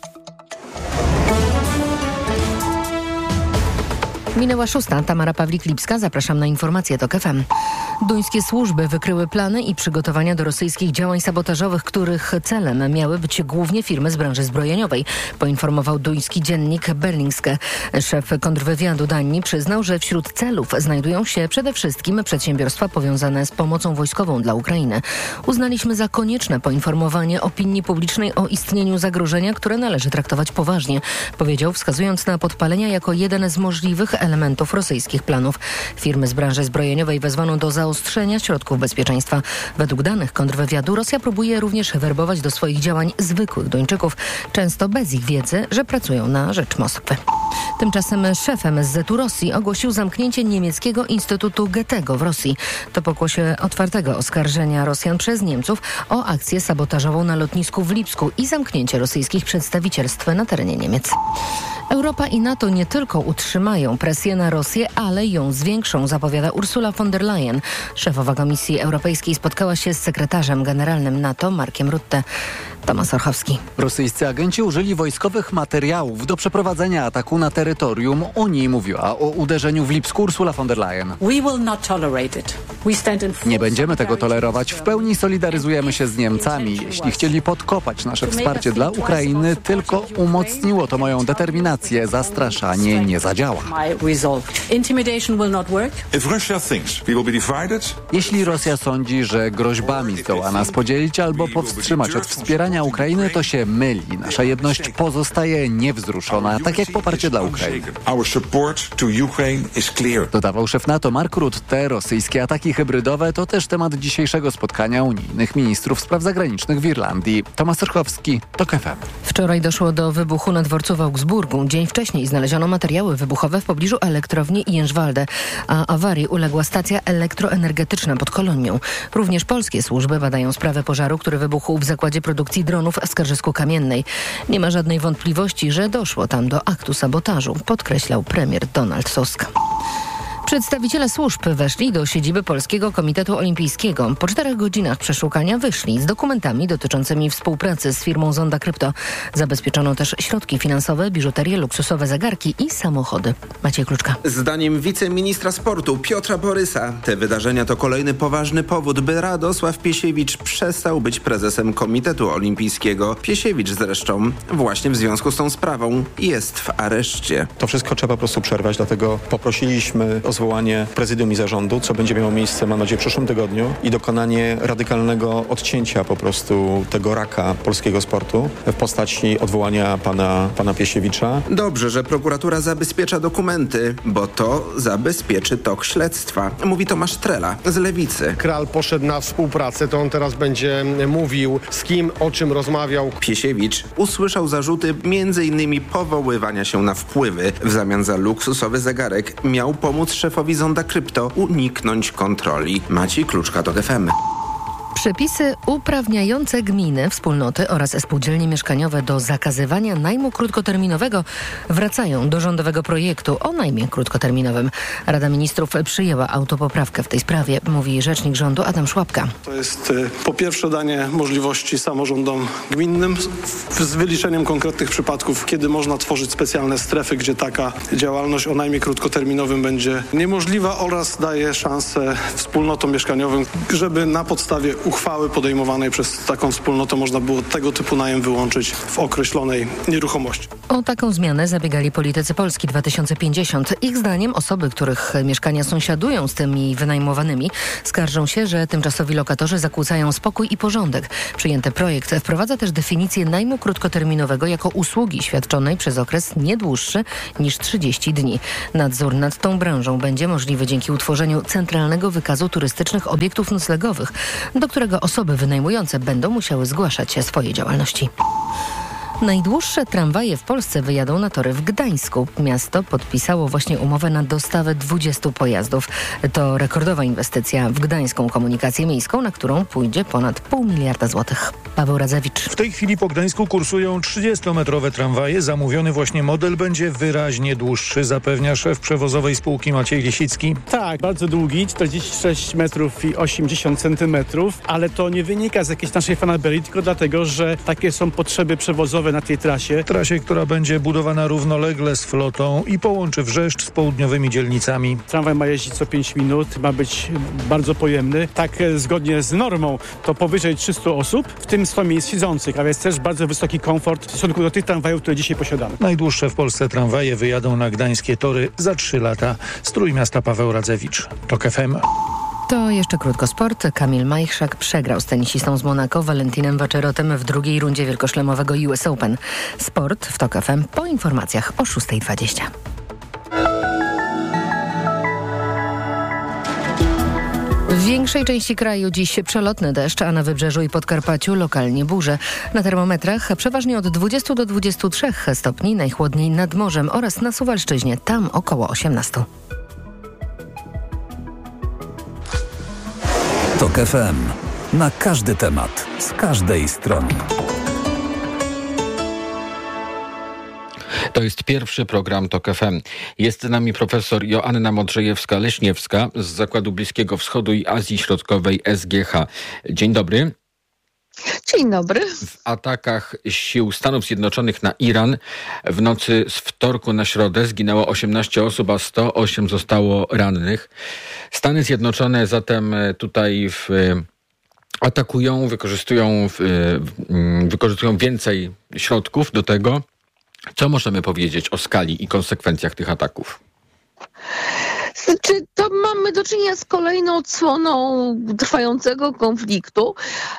Minęła 6. Tamara Pawlik-Lipska. Zapraszam na informacje TOK FM. Duńskie służby wykryły plany i przygotowania do rosyjskich działań sabotażowych, których celem miały być głównie firmy z branży zbrojeniowej, poinformował duński dziennik Berlingske. Szef kontrwywiadu Danii przyznał, że wśród celów znajdują się przede wszystkim przedsiębiorstwa powiązane z pomocą wojskową dla Ukrainy. Uznaliśmy za konieczne poinformowanie opinii publicznej o istnieniu zagrożenia, które należy traktować poważnie, powiedział, wskazując na podpalenia jako jeden z możliwych elementów rosyjskich planów. Firmy z branży zbrojeniowej wezwano do zaostrzenia środków bezpieczeństwa. Według danych kontrwywiadu Rosja próbuje również werbować do swoich działań zwykłych Duńczyków, często bez ich wiedzy, że pracują na rzecz Moskwy. Tymczasem szef MSZ-u Rosji ogłosił zamknięcie niemieckiego Instytutu Goethego w Rosji. To pokłosie otwartego oskarżenia Rosjan przez Niemców o akcję sabotażową na lotnisku w Lipsku i zamknięcie rosyjskich przedstawicielstw na terenie Niemiec. Europa i NATO nie tylko utrzymają presję na Rosję, ale ją zwiększą, zapowiada Ursula von der Leyen. Szefowa Komisji Europejskiej spotkała się z sekretarzem generalnym NATO Markiem Rutte. Tomasz Orchowski. Rosyjscy agenci użyli wojskowych materiałów do przeprowadzenia ataku na terytorium Unii. Mówiła o uderzeniu w Lipsku Ursula von der Leyen. Nie będziemy tego tolerować. W pełni solidaryzujemy się z Niemcami. Jeśli chcieli podkopać nasze wsparcie dla Ukrainy, tylko umocniło to moją determinację. Zastraszanie nie zadziała. Jeśli Rosja sądzi, że groźbami zdoła nas podzielić albo powstrzymać od wspierania Ukrainy, to się myli. Nasza jedność pozostaje niewzruszona, tak jak poparcie dla Ukrainy. Dodawał szef NATO Mark Rutte. Rosyjskie ataki hybrydowe to też temat dzisiejszego spotkania unijnych ministrów spraw zagranicznych w Irlandii. Tomasz Orchowski, TOK FM. Wczoraj doszło do wybuchu na dworcu w Augsburgu. Dzień wcześniej znaleziono materiały wybuchowe w pobliżu elektrowni Jężwalde, a awarii uległa stacja elektroenergetyczna pod Kolonią. Również polskie służby badają sprawę pożaru, który wybuchł w zakładzie produkcji dronów w Skarżysku-Kamiennej. Nie ma żadnej wątpliwości, że doszło tam do aktu sabotażu, podkreślał premier Donald Tusk. Przedstawiciele służb weszli do siedziby Polskiego Komitetu Olimpijskiego. Po 4 godzinach przeszukania wyszli z dokumentami dotyczącymi współpracy z firmą Zonda Krypto. Zabezpieczono też środki finansowe, biżuterię, luksusowe zegarki i samochody. Maciej Kluczka. Zdaniem wiceministra sportu Piotra Borysa te wydarzenia to kolejny poważny powód, by Radosław Piesiewicz przestał być prezesem Komitetu Olimpijskiego. Piesiewicz zresztą właśnie w związku z tą sprawą jest w areszcie. To wszystko trzeba po prostu przerwać, dlatego poprosiliśmy o zwołanie prezydium i zarządu, co będzie miało miejsce, mam nadzieję, w przyszłym tygodniu i dokonanie radykalnego odcięcia po prostu tego raka polskiego sportu w postaci odwołania pana Piesiewicza. Dobrze, że prokuratura zabezpiecza dokumenty, bo to zabezpieczy tok śledztwa, mówi Tomasz Trela z Lewicy. Kral poszedł na współpracę, to on teraz będzie mówił, z kim, o czym rozmawiał. Piesiewicz usłyszał zarzuty m.in. powoływania się na wpływy. W zamian za luksusowy zegarek miał pomóc szefowi Zonda Krypto uniknąć kontroli. Maciej Kluczka, TOK FM. Przepisy uprawniające gminy, wspólnoty oraz spółdzielnie mieszkaniowe do zakazywania najmu krótkoterminowego wracają do rządowego projektu o najmie krótkoterminowym. Rada Ministrów przyjęła autopoprawkę w tej sprawie, mówi rzecznik rządu Adam Szłapka. To jest po pierwsze danie możliwości samorządom gminnym z wyliczeniem konkretnych przypadków, kiedy można tworzyć specjalne strefy, gdzie taka działalność o najmie krótkoterminowym będzie niemożliwa, oraz daje szansę wspólnotom mieszkaniowym, żeby na podstawie uchwały podejmowanej przez taką wspólnotę można było tego typu najem wyłączyć w określonej nieruchomości. O taką zmianę zabiegali politycy Polski 2050. Ich zdaniem osoby, których mieszkania sąsiadują z tymi wynajmowanymi, skarżą się, że tymczasowi lokatorzy zakłócają spokój i porządek. Przyjęty projekt wprowadza też definicję najmu krótkoterminowego jako usługi świadczonej przez okres nie dłuższy niż 30 dni. Nadzór nad tą branżą będzie możliwy dzięki utworzeniu centralnego wykazu turystycznych obiektów noclegowych, do którego osoby wynajmujące będą musiały zgłaszać swoje działalności. Najdłuższe tramwaje w Polsce wyjadą na tory w Gdańsku. Miasto podpisało właśnie umowę na dostawę 20 pojazdów. To rekordowa inwestycja w gdańską komunikację miejską, na którą pójdzie ponad 0,5 miliarda złotych. Paweł Radzewicz. W tej chwili po Gdańsku kursują 30-metrowe tramwaje. Zamówiony właśnie model będzie wyraźnie dłuższy, zapewnia szef przewozowej spółki Maciej Lisicki. Tak, bardzo długi, 46 metrów i 80 centymetrów, ale to nie wynika z jakiejś naszej fanaberii, tylko dlatego, że takie są potrzeby przewozowe na tej trasie. Trasie, która będzie budowana równolegle z flotą i połączy Wrzeszcz z południowymi dzielnicami. Tramwaj ma jeździć co 5 minut, ma być bardzo pojemny. Tak zgodnie z normą to powyżej 300 osób, w tym 100 miejsc siedzących, a więc też bardzo wysoki komfort w stosunku do tych tramwajów, które dzisiaj posiadamy. Najdłuższe w Polsce tramwaje wyjadą na gdańskie tory za 3 lata. Z Trójmiasta Paweł Radzewicz. TOK FM. To jeszcze krótko sport. Kamil Majchrzak przegrał z tenisistą z Monako Valentinem Vaccerotem w drugiej rundzie wielkoszlemowego US Open. Sport w TOK FM po informacjach o 6:20. W większej części kraju dziś przelotny deszcz, a na wybrzeżu i Podkarpaciu lokalnie burze. Na termometrach przeważnie od 20 do 23 stopni, najchłodniej nad morzem oraz na Suwalszczyźnie, tam około 18. TOK FM. Na każdy temat, z każdej strony. To jest pierwszy program TOK FM. Jest z nami profesor Joanna Modrzejewska-Leśniewska z Zakładu Bliskiego Wschodu i Azji Środkowej SGH. Dzień dobry. Dzień dobry. W atakach sił Stanów Zjednoczonych na Iran w nocy z wtorku na środę zginęło 18 osób, a 108 zostało rannych. Stany Zjednoczone zatem tutaj atakują, wykorzystują więcej środków do tego. Co możemy powiedzieć o skali i konsekwencjach tych ataków? Znaczy, to mamy do czynienia z kolejną odsłoną trwającego konfliktu.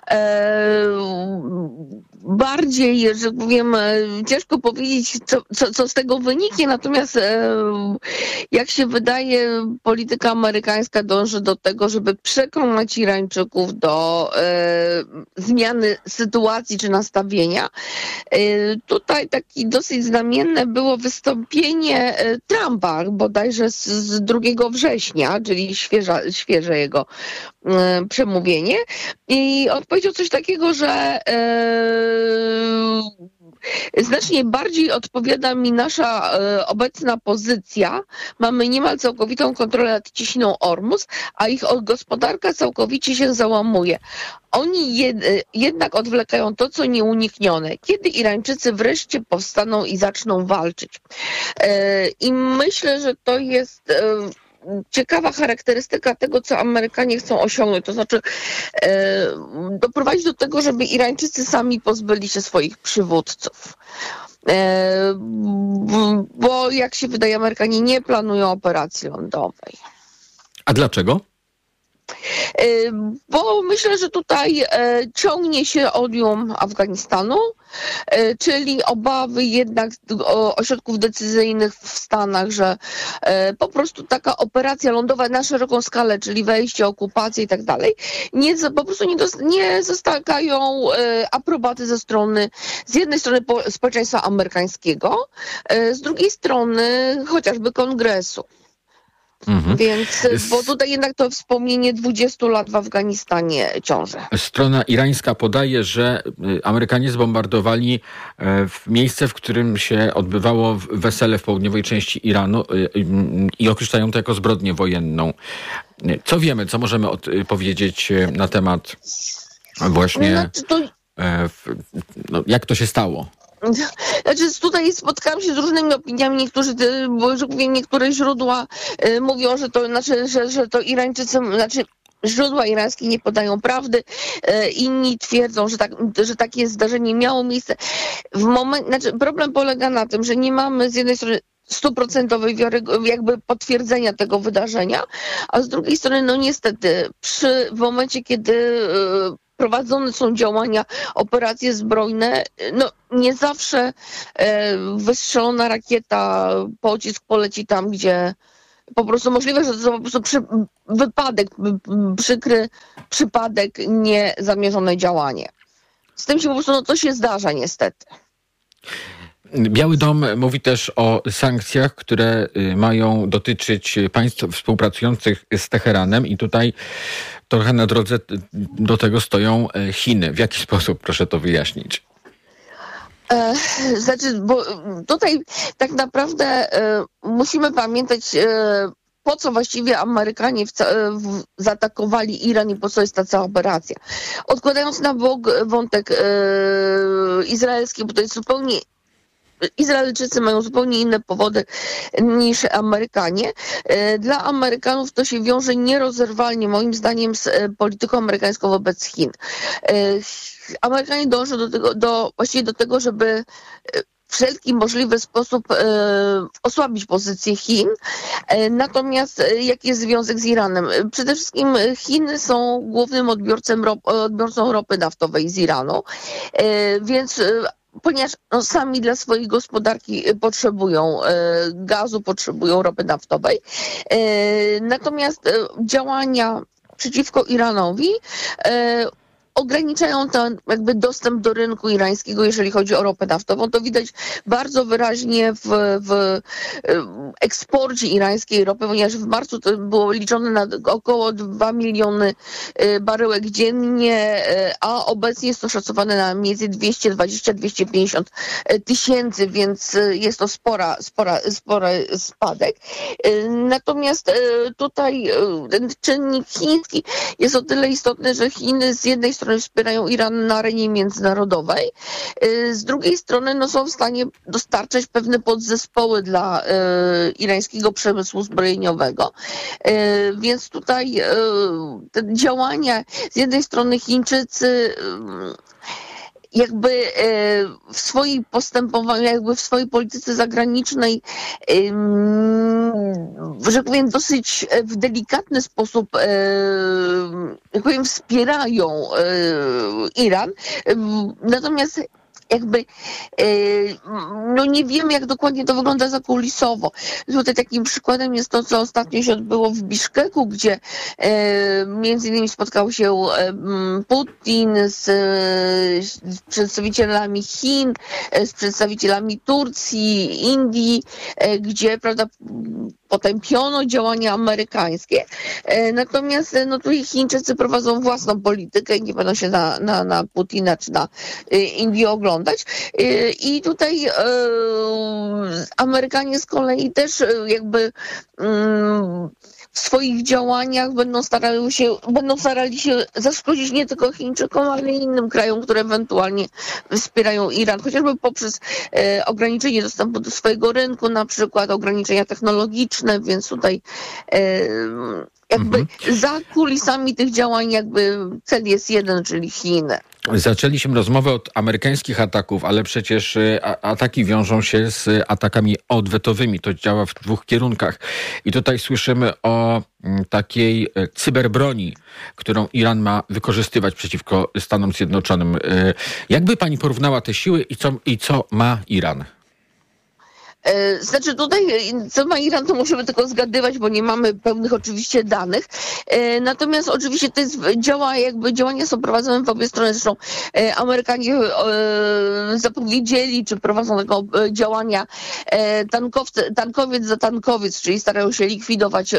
Bardziej, że powiem, ciężko powiedzieć, co z tego wyniknie, natomiast jak się wydaje, polityka amerykańska dąży do tego, żeby przekonać Irańczyków do zmiany sytuacji czy nastawienia. Tutaj taki dosyć znamienne było wystąpienie Trumpa, bodajże z 2 września, czyli świeże jego przemówienie, i odpowiedział coś takiego, że znacznie bardziej odpowiada mi nasza obecna pozycja. Mamy niemal całkowitą kontrolę nad cieśniną Ormus, a ich gospodarka całkowicie się załamuje. Oni jednak odwlekają to, co nieuniknione. Kiedy Irańczycy wreszcie powstaną i zaczną walczyć? I myślę, że to jest ciekawa charakterystyka tego, co Amerykanie chcą osiągnąć, to znaczy doprowadzić do tego, żeby Irańczycy sami pozbyli się swoich przywódców. Bo jak się wydaje, Amerykanie nie planują operacji lądowej. A dlaczego? Bo myślę, że tutaj ciągnie się odium Afganistanu, czyli obawy jednak ośrodków decyzyjnych w Stanach, że po prostu taka operacja lądowa na szeroką skalę, czyli wejście, okupacja i tak dalej, po prostu nie zostawiają aprobaty ze strony, z jednej strony społeczeństwa amerykańskiego, z drugiej strony chociażby Kongresu. Więc, bo tutaj jednak to wspomnienie 20 lat w Afganistanie ciąży. Strona irańska podaje, że Amerykanie zbombardowali miejsce, w którym się odbywało wesele w południowej części Iranu i określają to jako zbrodnię wojenną. Co wiemy, co możemy powiedzieć na temat właśnie, jak to się stało? Znaczy tutaj spotkałam się z różnymi opiniami. Niektóre źródła mówią, że to znaczy, że to Irańczycy, źródła irańskie nie podają prawdy. Inni twierdzą, że takie zdarzenie miało miejsce. Problem polega na tym, że nie mamy z jednej strony 100% jakby potwierdzenia tego wydarzenia, a z drugiej strony, niestety, w momencie, kiedy prowadzone są działania, operacje zbrojne, nie zawsze wystrzelona rakieta, pocisk poleci tam, gdzie po prostu możliwe, że to po prostu przykry przypadek, niezamierzone działanie. Z tym się po prostu to się zdarza niestety. Biały Dom mówi też o sankcjach, które mają dotyczyć państw współpracujących z Teheranem i tutaj trochę na drodze do tego stoją Chiny. W jaki sposób, proszę to wyjaśnić? Bo tutaj tak naprawdę musimy pamiętać, po co właściwie Amerykanie zaatakowali Iran i po co jest ta cała operacja. Odkładając na bok wątek izraelski, bo to jest zupełnie Izraelczycy mają zupełnie inne powody niż Amerykanie. Dla Amerykanów to się wiąże nierozerwalnie, moim zdaniem, z polityką amerykańską wobec Chin. Amerykanie dążą właściwie do tego, żeby w wszelki możliwy sposób osłabić pozycję Chin. Natomiast jaki jest związek z Iranem? Przede wszystkim Chiny są głównym odbiorcą ropy naftowej z Iranu, więc ponieważ sami dla swojej gospodarki potrzebują gazu, potrzebują ropy naftowej. Natomiast działania przeciwko Iranowi ograniczają ten jakby dostęp do rynku irańskiego, jeżeli chodzi o ropę naftową. To widać bardzo wyraźnie w eksporcie irańskiej ropy, ponieważ w marcu to było liczone na około 2 miliony baryłek dziennie, a obecnie jest to szacowane na między 220-250 tysięcy, więc jest to spory spadek. Natomiast tutaj ten czynnik chiński jest o tyle istotny, że Chiny z jednej strony wspierają Iran na arenie międzynarodowej, z drugiej strony są w stanie dostarczać pewne podzespoły dla irańskiego przemysłu zbrojeniowego. Więc tutaj te działania, z jednej strony Chińczycy jakby w swoim postępowaniu, jakby w swojej polityce zagranicznej, że powiem, dosyć w delikatny sposób, jak powiem, wspierają Iran. Natomiast jakby nie wiemy, jak dokładnie to wygląda zakulisowo. Tutaj takim przykładem jest to, co ostatnio się odbyło w Biszkeku, gdzie między innymi spotkał się Putin z przedstawicielami Chin, z przedstawicielami Turcji, Indii, gdzie, prawda, potępiono działania amerykańskie. Natomiast tutaj Chińczycy prowadzą własną politykę i nie będą się na Putina czy na Indię oglądać. I tutaj Amerykanie z kolei też jakby w swoich działaniach będą starali się zaszkodzić nie tylko Chińczykom, ale i innym krajom, które ewentualnie wspierają Iran, chociażby poprzez ograniczenie dostępu do swojego rynku, na przykład ograniczenia technologiczne, więc tutaj jakby za kulisami tych działań jakby cel jest jeden, czyli Chiny. Zaczęliśmy rozmowę od amerykańskich ataków, ale przecież ataki wiążą się z atakami odwetowymi. To działa w dwóch kierunkach. I tutaj słyszymy o takiej cyberbroni, którą Iran ma wykorzystywać przeciwko Stanom Zjednoczonym. Jakby pani porównała te siły i co ma Iran? Znaczy tutaj, co ma Iran, to musimy tylko zgadywać, bo nie mamy pełnych oczywiście danych. Natomiast oczywiście to jest działania są prowadzone w obie strony. Zresztą Amerykanie zapowiedzieli, czy prowadzą tego działania tankowiec za tankowiec, czyli starają się likwidować.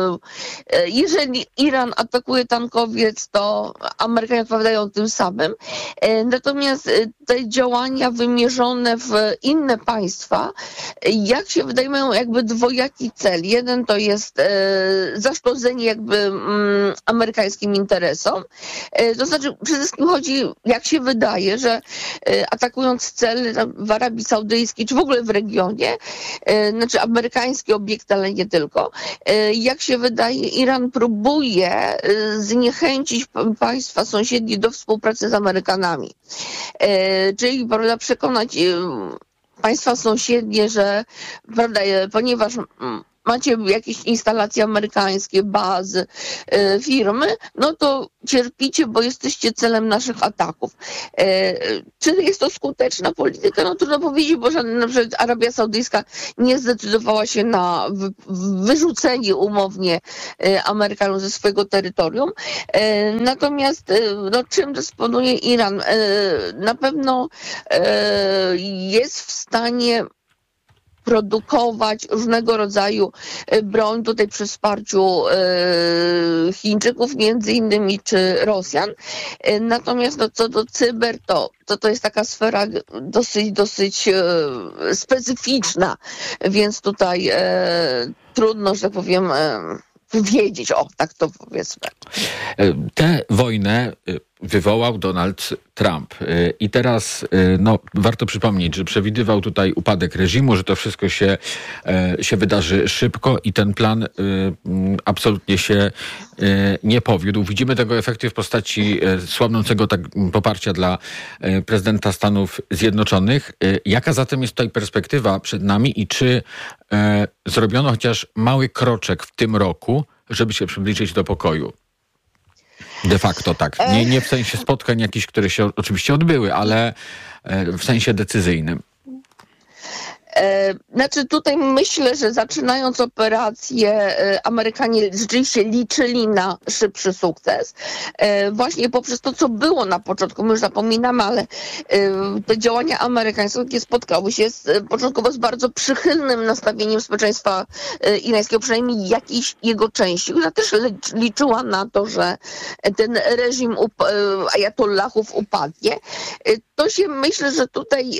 Jeżeli Iran atakuje tankowiec, to Amerykanie odpowiadają tym samym. Natomiast te działania wymierzone w inne państwa, jak się wydaje, mają jakby dwojaki cel. Jeden to jest zaszkodzenie jakby amerykańskim interesom. To znaczy przede wszystkim chodzi, jak się wydaje, że atakując cel w Arabii Saudyjskiej, czy w ogóle w regionie, znaczy amerykańskie obiekty, ale nie tylko, jak się wydaje, Iran próbuje zniechęcić państwa sąsiednie do współpracy z Amerykanami. Czyli, prawda, przekonać państwa sąsiednie, że, prawda, ponieważ macie jakieś instalacje amerykańskie, bazy, firmy, no to cierpicie, bo jesteście celem naszych ataków. Czy jest to skuteczna polityka? No trudno powiedzieć, bo na przykład Arabia Saudyjska nie zdecydowała się na wyrzucenie umownie Amerykanów ze swojego terytorium. Natomiast no, czym dysponuje Iran? Na pewno jest w stanie produkować różnego rodzaju broń, tutaj przy wsparciu Chińczyków między innymi, czy Rosjan. Natomiast no, co do cyber, to jest taka sfera dosyć specyficzna, więc tutaj trudno, że tak powiem, wiedzieć, tak to powiedzmy. Tę wojnę wywołał Donald Trump. I teraz warto przypomnieć, że przewidywał tutaj upadek reżimu, że to wszystko się wydarzy szybko i ten plan absolutnie się nie powiódł. Widzimy tego efekty w postaci słabnącego poparcia dla prezydenta Stanów Zjednoczonych. Jaka zatem jest tutaj perspektywa przed nami i czy zrobiono chociaż mały kroczek w tym roku, żeby się przybliżyć do pokoju? De facto tak. Nie w sensie spotkań jakichś, które się oczywiście odbyły, ale w sensie decyzyjnym. Znaczy tutaj myślę, że zaczynając operację Amerykanie rzeczywiście liczyli na szybszy sukces. Właśnie poprzez to, co było na początku, my już zapominamy, ale te działania amerykańskie spotkały się początkowo z bardzo przychylnym nastawieniem społeczeństwa irańskiego, przynajmniej jakiejś jego części, która też liczyła na to, że ten reżim ajatollahów upadnie. To się myślę, że tutaj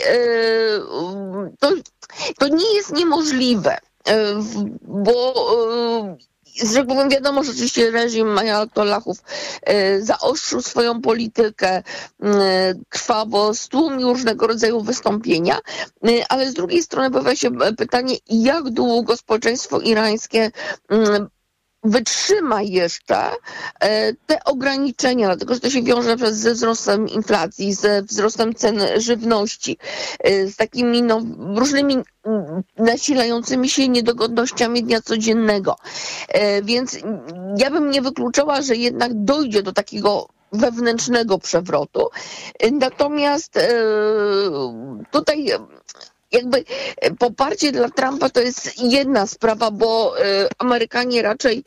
to nie jest niemożliwe, bo że tak powiem, wiadomo, że oczywiście reżim ajatollahów zaostrzył swoją politykę, krwawo stłumił różnego rodzaju wystąpienia, ale z drugiej strony pojawia się pytanie, jak długo społeczeństwo irańskie wytrzyma jeszcze te ograniczenia, dlatego że to się wiąże na przykład ze wzrostem inflacji, ze wzrostem cen żywności, z takimi różnymi nasilającymi się niedogodnościami dnia codziennego. Więc ja bym nie wykluczała, że jednak dojdzie do takiego wewnętrznego przewrotu. Natomiast tutaj jakby poparcie dla Trumpa to jest jedna sprawa, bo Amerykanie raczej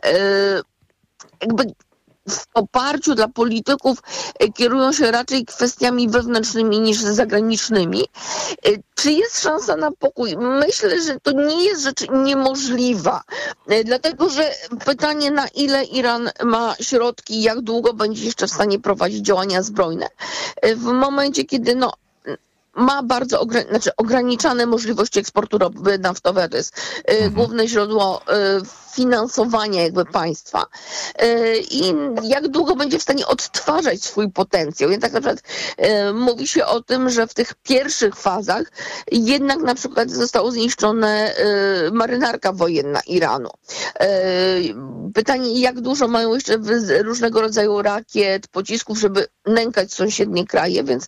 jakby w poparciu dla polityków kierują się raczej kwestiami wewnętrznymi niż zagranicznymi. Czy jest szansa na pokój? Myślę, że to nie jest rzecz niemożliwa, dlatego że pytanie, na ile Iran ma środki, jak długo będzie jeszcze w stanie prowadzić działania zbrojne. W momencie, kiedy ma bardzo ograniczane możliwości eksportu ropy naftowej, to jest główne źródło finansowania jakby państwa. I jak długo będzie w stanie odtwarzać swój potencjał. Więc tak naprawdę mówi się o tym, że w tych pierwszych fazach jednak na przykład została zniszczona marynarka wojenna Iranu. Pytanie, jak dużo mają jeszcze różnego rodzaju rakiet, pocisków, żeby nękać sąsiednie kraje, więc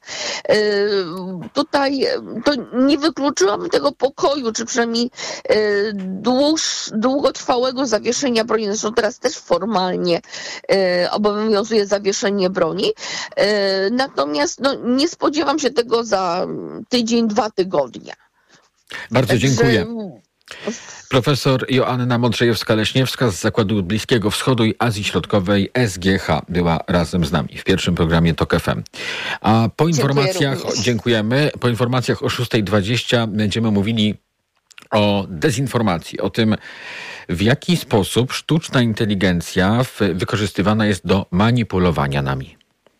tutaj to nie wykluczyłam tego pokoju, czy przynajmniej długotrwałego zawieszenia broni. Zresztą teraz też formalnie obowiązuje zawieszenie broni. Natomiast nie spodziewam się tego za tydzień, 2 tygodnie. Bardzo dziękuję. Profesor Joanna Modrzejewska-Leśniewska z Zakładu Bliskiego Wschodu i Azji Środkowej SGH była razem z nami w pierwszym programie TOK FM. A po informacjach, dziękujemy, po informacjach o 6:20 będziemy mówili o dezinformacji, o tym, w jaki sposób sztuczna inteligencja wykorzystywana jest do manipulowania nami.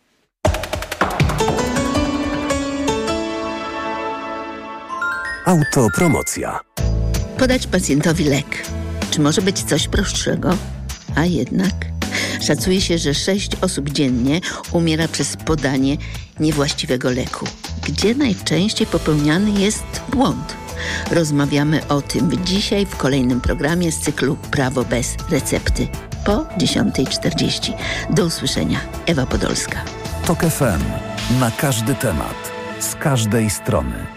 Autopromocja. Podać pacjentowi lek. Czy może być coś prostszego? A jednak szacuje się, że 6 osób dziennie umiera przez podanie niewłaściwego leku. Gdzie najczęściej popełniany jest błąd? Rozmawiamy o tym dzisiaj w kolejnym programie z cyklu Prawo bez recepty po 10:40. Do usłyszenia. Ewa Podolska. TOK FM. Na każdy temat. Z każdej strony.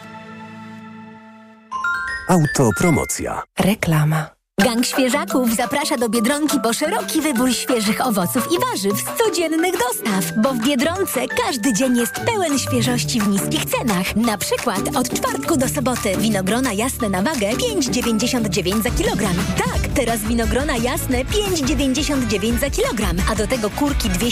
Autopromocja. Reklama. Gang Świeżaków zaprasza do Biedronki po szeroki wybór świeżych owoców i warzyw z codziennych dostaw, bo w Biedronce każdy dzień jest pełen świeżości w niskich cenach. Na przykład od czwartku do soboty winogrona jasne na wagę 5,99 za kilogram. Tak, teraz winogrona jasne 5,99 za kilogram, a do tego kurki 200